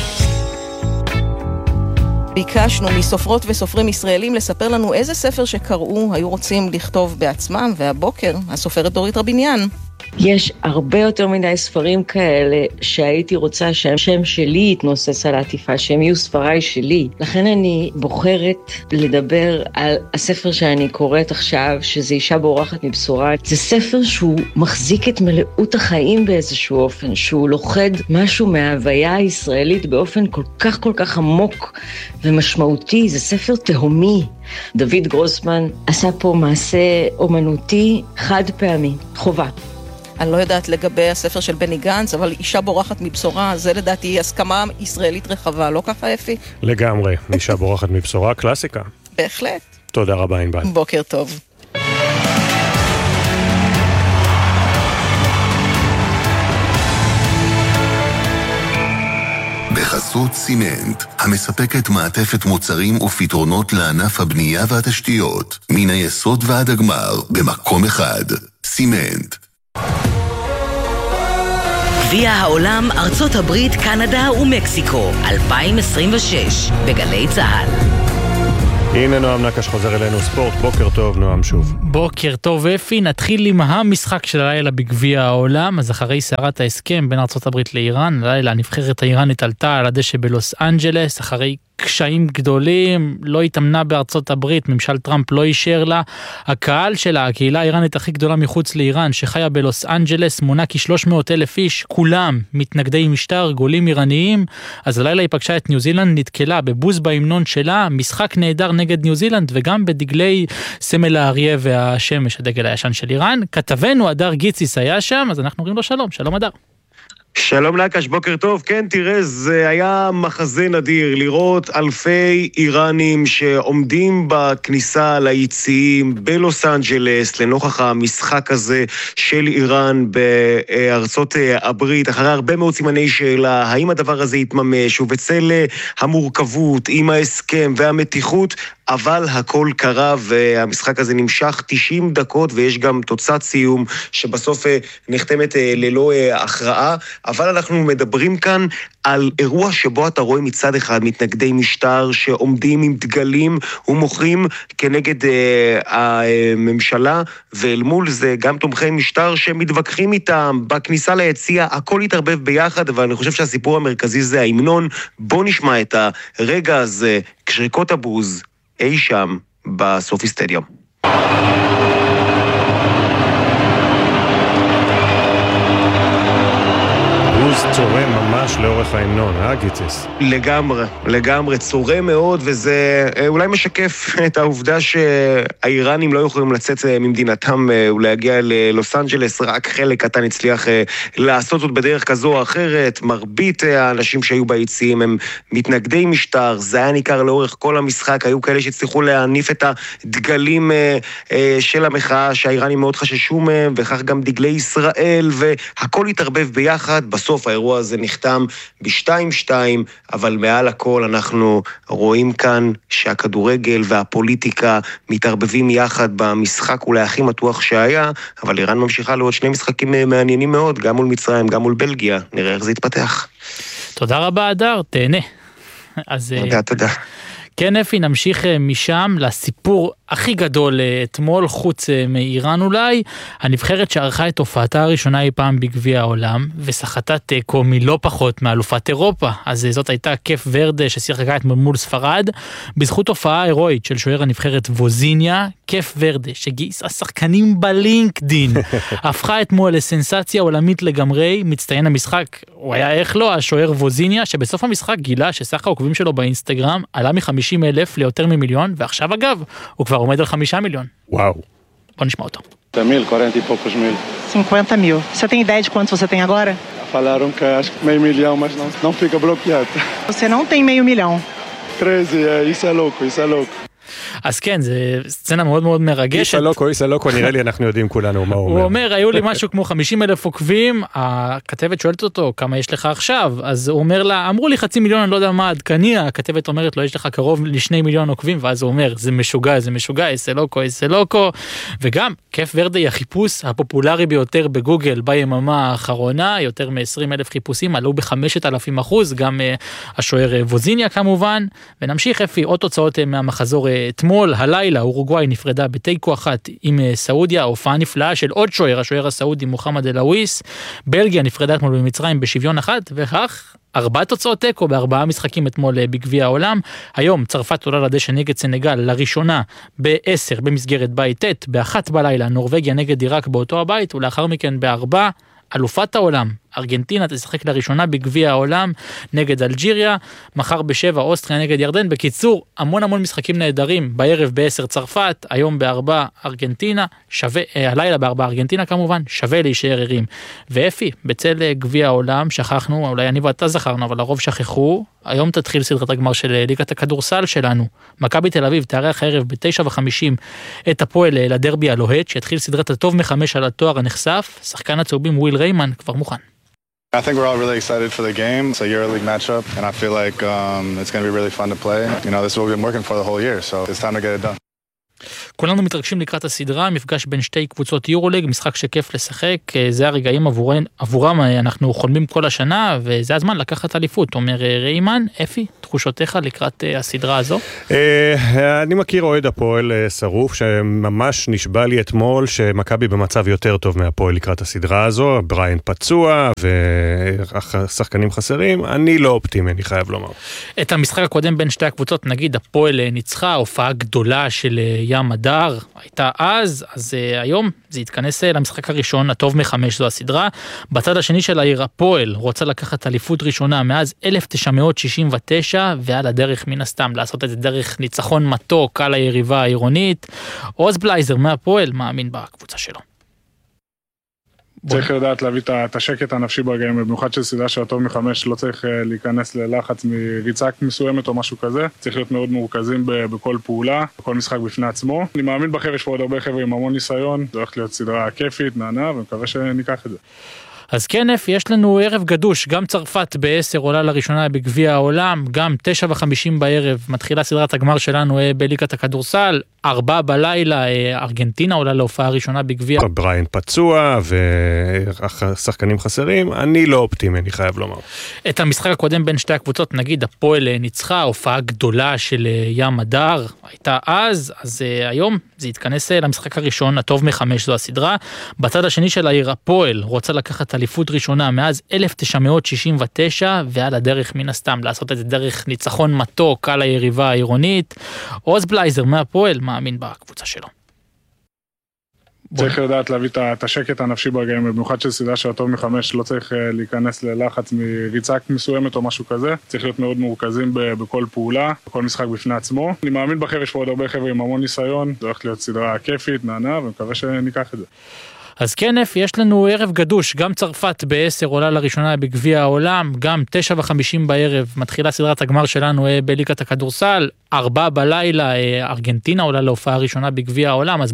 ביקשנו מסופרות וסופרים ישראלים לספר לנו איזה ספר שקראו היו רוצים לכתוב בעצמם, והבוקר הסופרת דורית רביניאן. יש הרבה יותר מדי ספרים כאלה שהייתי רוצה שהשם שלי יתנוסס על העטיפה, שהם יהיו ספריי שלי. לכן אני בוחרת לדבר על הספר שאני קוראת עכשיו, שזה אישה בורחת מבשורה. זה ספר שהוא מחזיק את מלאות החיים באיזשהו אופן, שהוא לוכד משהו מההוויה הישראלית באופן כל כך עמוק ומשמעותי. זה ספר תהומי. דוד גרוסמן עשה פה מעשה אומנותי חד פעמי, חובה. אני לא יודעת לגבי הספר של בני גנץ, אבל אישה בורחת מבשורה, זה לדעתי הסכמה ישראלית רחבה, לא ככה אפי? לגמרי, אישה בורחת מבשורה, קלאסיקה. בהחלט. תודה רבה ענבל. בוקר טוב. בחסות סימנט, המספקת מעטפת מוצרים ופתרונות לענף הבנייה והתשתיות, מן היסוד ועד הגמר, במקום אחד. סימנט. גביע העולם, ארצות הברית, קנדה ומקסיקו, 2026, בגלי צהל. הנה נועם נקש חוזר אלינו ספורט, בוקר טוב נועם שוב. בוקר טוב אפי, נתחיל עם המשחק של הלילה בגביע העולם. אז אחרי סערת ההסכם בין ארצות הברית לאיראן, הלילה הנבחרת האיראנית עלתה על הדשא בלוס אנג'לס, אחרי קשיים גדולים, לא התאמנה בארצות הברית, ממשל טראמפ לא אישר לה. הקהל שלה, הקהילה האיראנית הכי גדולה מחוץ לאיראן, שחיה בלוס אנג'לס, מונה כ-300,000 איש, כולם מתנגדי משטר, גולים איראניים. אז הלילה היא פגשה את ניו זילנד, נתקלה בבוז בהמנון שלה, משחק נהדר נגד ניו זילנד, וגם בדגלי סמל האריה והשמש, הדגל הישן של איראן. כתבנו הדר גיציס היה שם, אז אנחנו אומרים לו שלום, שלום הדר. שלום נקש, בוקר טוב. כן, תראה, זה היה מחזה נדיר לראות אלפי איראנים שעומדים בכניסה ליציעים בלוס אנג'לס לנוכח המשחק הזה של איראן בארצות הברית, אחרי הרבה מאוד סימני שאלה, האם הדבר הזה יתממש, ובצל המורכבות עם ההסכם והמתיחות, אבל הכל קרה והמשחק הזה נמשך 90 דקות ויש גם תוצאת סיום שבסוף נחתמת ללא הכרעה, אבל אנחנו מדברים כאן על אירוע שבו אתה רואה מצד אחד מתנגדי משטר שעומדים עם דגלים ומוכרים כנגד הממשלה, ואל מול זה גם תומכי משטר שמתווכחים איתם בכניסה ליציע, הכל יתערבב ביחד, אבל אני חושב שהסיפור המרכזי זה ההמנון. בוא נשמע את הרגע הזה, כשריקות הבוז אי שם בסופי סטדיום. בוז צורם ממש לאורך ההמנון, גיציס? לגמרי, צורם מאוד, וזה אולי משקף את העובדה שהאיראנים לא יכולים לצאת ממדינתם ולהגיע ללוס אנג'לס, רק חלק קטן הצליח לעשות זאת בדרך כזו או אחרת. מרבית האנשים שהיו ביציעים הם מתנגדי משטר, זה היה ניכר לאורך כל המשחק, היו כאלה שהצליחו להניף את הדגלים של המחאה שהאיראנים מאוד חששו מהם, וכך גם דגלי ישראל, והכל התערבב ביחד. בסוף האירוע הזה נחתם ב-2-2, אבל מעל הכל אנחנו רואים כאן שהכדורגל והפוליטיקה מתערבבים יחד במשחק אולי הכי מתוח שהיה, אבל איראן ממשיכה לעוד שני משחקים מעניינים מאוד, גם מול מצרים, גם מול בלגיה. נראה איך זה יתפתח. תודה רבה אדר, תהנה. תודה. כן אפי, נמשיך משם לסיפור הכי גדול אתמול, חוץ מאיראן אולי, הנבחרת שערכה את הופעתה הראשונה אי פעם בגביע העולם, ושחתה תיקו מלא פחות מאלופת אירופה. אז זאת הייתה קף ורדה ששיחקה אתמול מול ספרד, בזכות הופעה הירואית של שוער הנבחרת ווזיניה. קף ורדה שגייסה שחקנים בלינקדין, הפכה אתמול לסנסציה עולמית לגמרי. מצטיין המשחק, הוא היה איך לא, השוער ווזיניה, שבסוף המשחק גילה שסך העוקבים שלו באינסטגרם עלה מ-50,000 ליותר מ1,000,000, ועכשיו אגב, הוא כבר עומד על 5 מיליון. וואו. בוא נשמע אותו. 50,000, 40 e poucos mil. 50,000. Você tem ideia de quanto você tem agora? Falaram que acho que meio milhão, mas não fica bloqueado. Você não tem meio milhão. 13, isso é louco. אז כן, זה סצנה מאוד מאוד מרגשת. איסה לוקו, נראה לי אנחנו יודעים כולנו מה הוא אומר. הוא אומר, היו לי משהו כמו 50,000 עוקבים, הכתבת שואלת אותו, כמה יש לך עכשיו? אז הוא אומר לה, אמרו לי 500,000, אני לא יודע מה עדכני, הכתבת אומרת לו, יש לך קרוב ל2 מיליון עוקבים, ואז הוא אומר, זה משוגע, איסה לוקו, וגם, קף ורדה היא החיפוש הפופולרי ביותר בגוגל ביממה האחרונה, יותר מ-20,000 חיפושים, עלו ב5,000%, גם השוער ווזיניה כמובן, ונמשיך אפי, עוד תוצאות מהמחזור אתמול, הלילה, אורוגוואי נפרדה בתיקו אחת עם סעודיה, הופעה נפלאה של עוד שוער, השוער הסעודי מוחמד אל-אוויס, בלגיה נפרדה אתמול במצרים בשוויון אחת, וכך 4 תוצאות תיקו ב4 משחקים אתמול בגביע העולם. היום צרפת עולה לדשא נגד סנגל לראשונה ב10 במסגרת בית ט', ב1 בלילה נורווגיה נגד עיראק באותו הבית, ולאחר מכן ב4 אלופת העולם, ארגנטינה תשחק לראשונה בגביע העולם נגד אלג'יריה, מחר ב7 אוסטריה נגד ירדן. בקיצור, המון משחקים נהדרים, בערב ב10 צרפת, היום ב4 ארגנטינה, הלילה ב4 ארגנטינה כמובן, שווה להישאר ערים. ואפי, בצל גביע העולם, שכחנו, אולי אני ואתה זכרנו, אבל הרוב שכחו, היום תתחיל סדרת הגמר של ליגת הכדורסל שלנו. מכבי תל אביב תארח הערב ב9:50 את הפועל לדרבי הלוהט, שיתחיל סדרת הטוב מ5 על התואר הנחשף. שחקן הצהובים וויל ריימן כבר מוכן. I think we're all really excited for the game. It's a EuroLeague matchup, and I feel like it's going to be really fun to play. You know, this is what we've been working for the whole year, so it's time to get it done. כולנו מתרגשים לקראת הסדרה, מפגש בין שתי קבוצות יורוליג, משחק שכיף לשחק, זה הרגעים עבורם אנחנו חולמים כל השנה, וזה הזמן לקחת אליפות. אומר ריימן, אפי, תחושותיך לקראת הסדרה הזו? אני מכיר אוהד הפועל שרוף, שממש נשבע לי אתמול שמכבי במצב יותר טוב מהפועל לקראת הסדרה הזו, בריין פצוע והשחקנים חסרים, אני לא אופטימי, אני חייב לומר. את המשחק הקודם בין שתי הקבוצות, נגיד הפועל ניצחה, הופעה גדולה של ים הדר, הייתה אז היום זה יתכנס למשחק הראשון, הטוב מ5 זו הסדרה. בצד השני של העיר הפועל רוצה לקחת אליפות ראשונה מאז 1969, ועל הדרך מן הסתם לעשות את זה דרך ניצחון מתוק על היריבה העירונית. עוז בלייזר מהפועל מאמין בקבוצה שלו. צריך לדעת להביא את השקט הנפשי ברגעים, במיוחד של סדרה של הטוב מ5, לא צריך להיכנס ללחץ מריצה מסוימת או משהו כזה, צריך להיות מאוד מורכזים בכל פעולה, בכל משחק בפני עצמו. אני מאמין בחבר'ה, יש פה עוד הרבה חבר'ה עם המון ניסיון, זה הולך להיות סדרה כיפית, נענה, ומקווה שניקח את זה. אז כן, יש לנו ערב גדוש, גם צרפת ב10 עולה לראשונה בגביע העולם, גם 9:50 בערב מתחילה סדרת הגמר שלנו בליגת הכדורסל, 4 בלילה ארגנטינה עולה להופעה ראשונה בגביע. בריין פצוע והשחקנים חסרים, אני לא אופטימי, אני חייב לומר. את המשחק הקודם בין שתי הקבוצות, נגיד הפועל ניצחה, הופעה גדולה של ים הדר, הייתה אז היום זה יתכנס למשחק הראשון, הטוב מ5 זו הסדרה. בצד השני של העיר הפועל רוצה לקחת אליפות ראשונה מאז 1969, ועל הדרך מן הסתם לעשות את זה דרך ניצחון מתוק על היריבה העירונית. עוז בלייזר מהפועל מאמין בקבוצה שלו. צריך לדעת להביא את השקט הנפשי ברגעים, במיוחד של סדרה של הטוב מ5, לא צריך להיכנס ללחץ מריצה מסוימת או משהו כזה, צריך להיות מאוד מורכזים בכל פעולה, בכל משחק בפני עצמו. אני מאמין בחבר'ה, יש פה עוד הרבה חבר'ה עם המון ניסיון, זה הולך להיות סדרה כיפית, נענה, ומקווה שניקח את זה. אז כן, יש לנו ערב גדוש, גם צרפת ב10 עולה לראשונה בגביע העולם, גם 9:50 בערב מתחילה סדרת הגמר שלנו בליגת הכדורסל, 4 בלילה ארגנטינה עולה להופעה ראשונה בגביע העולם. אז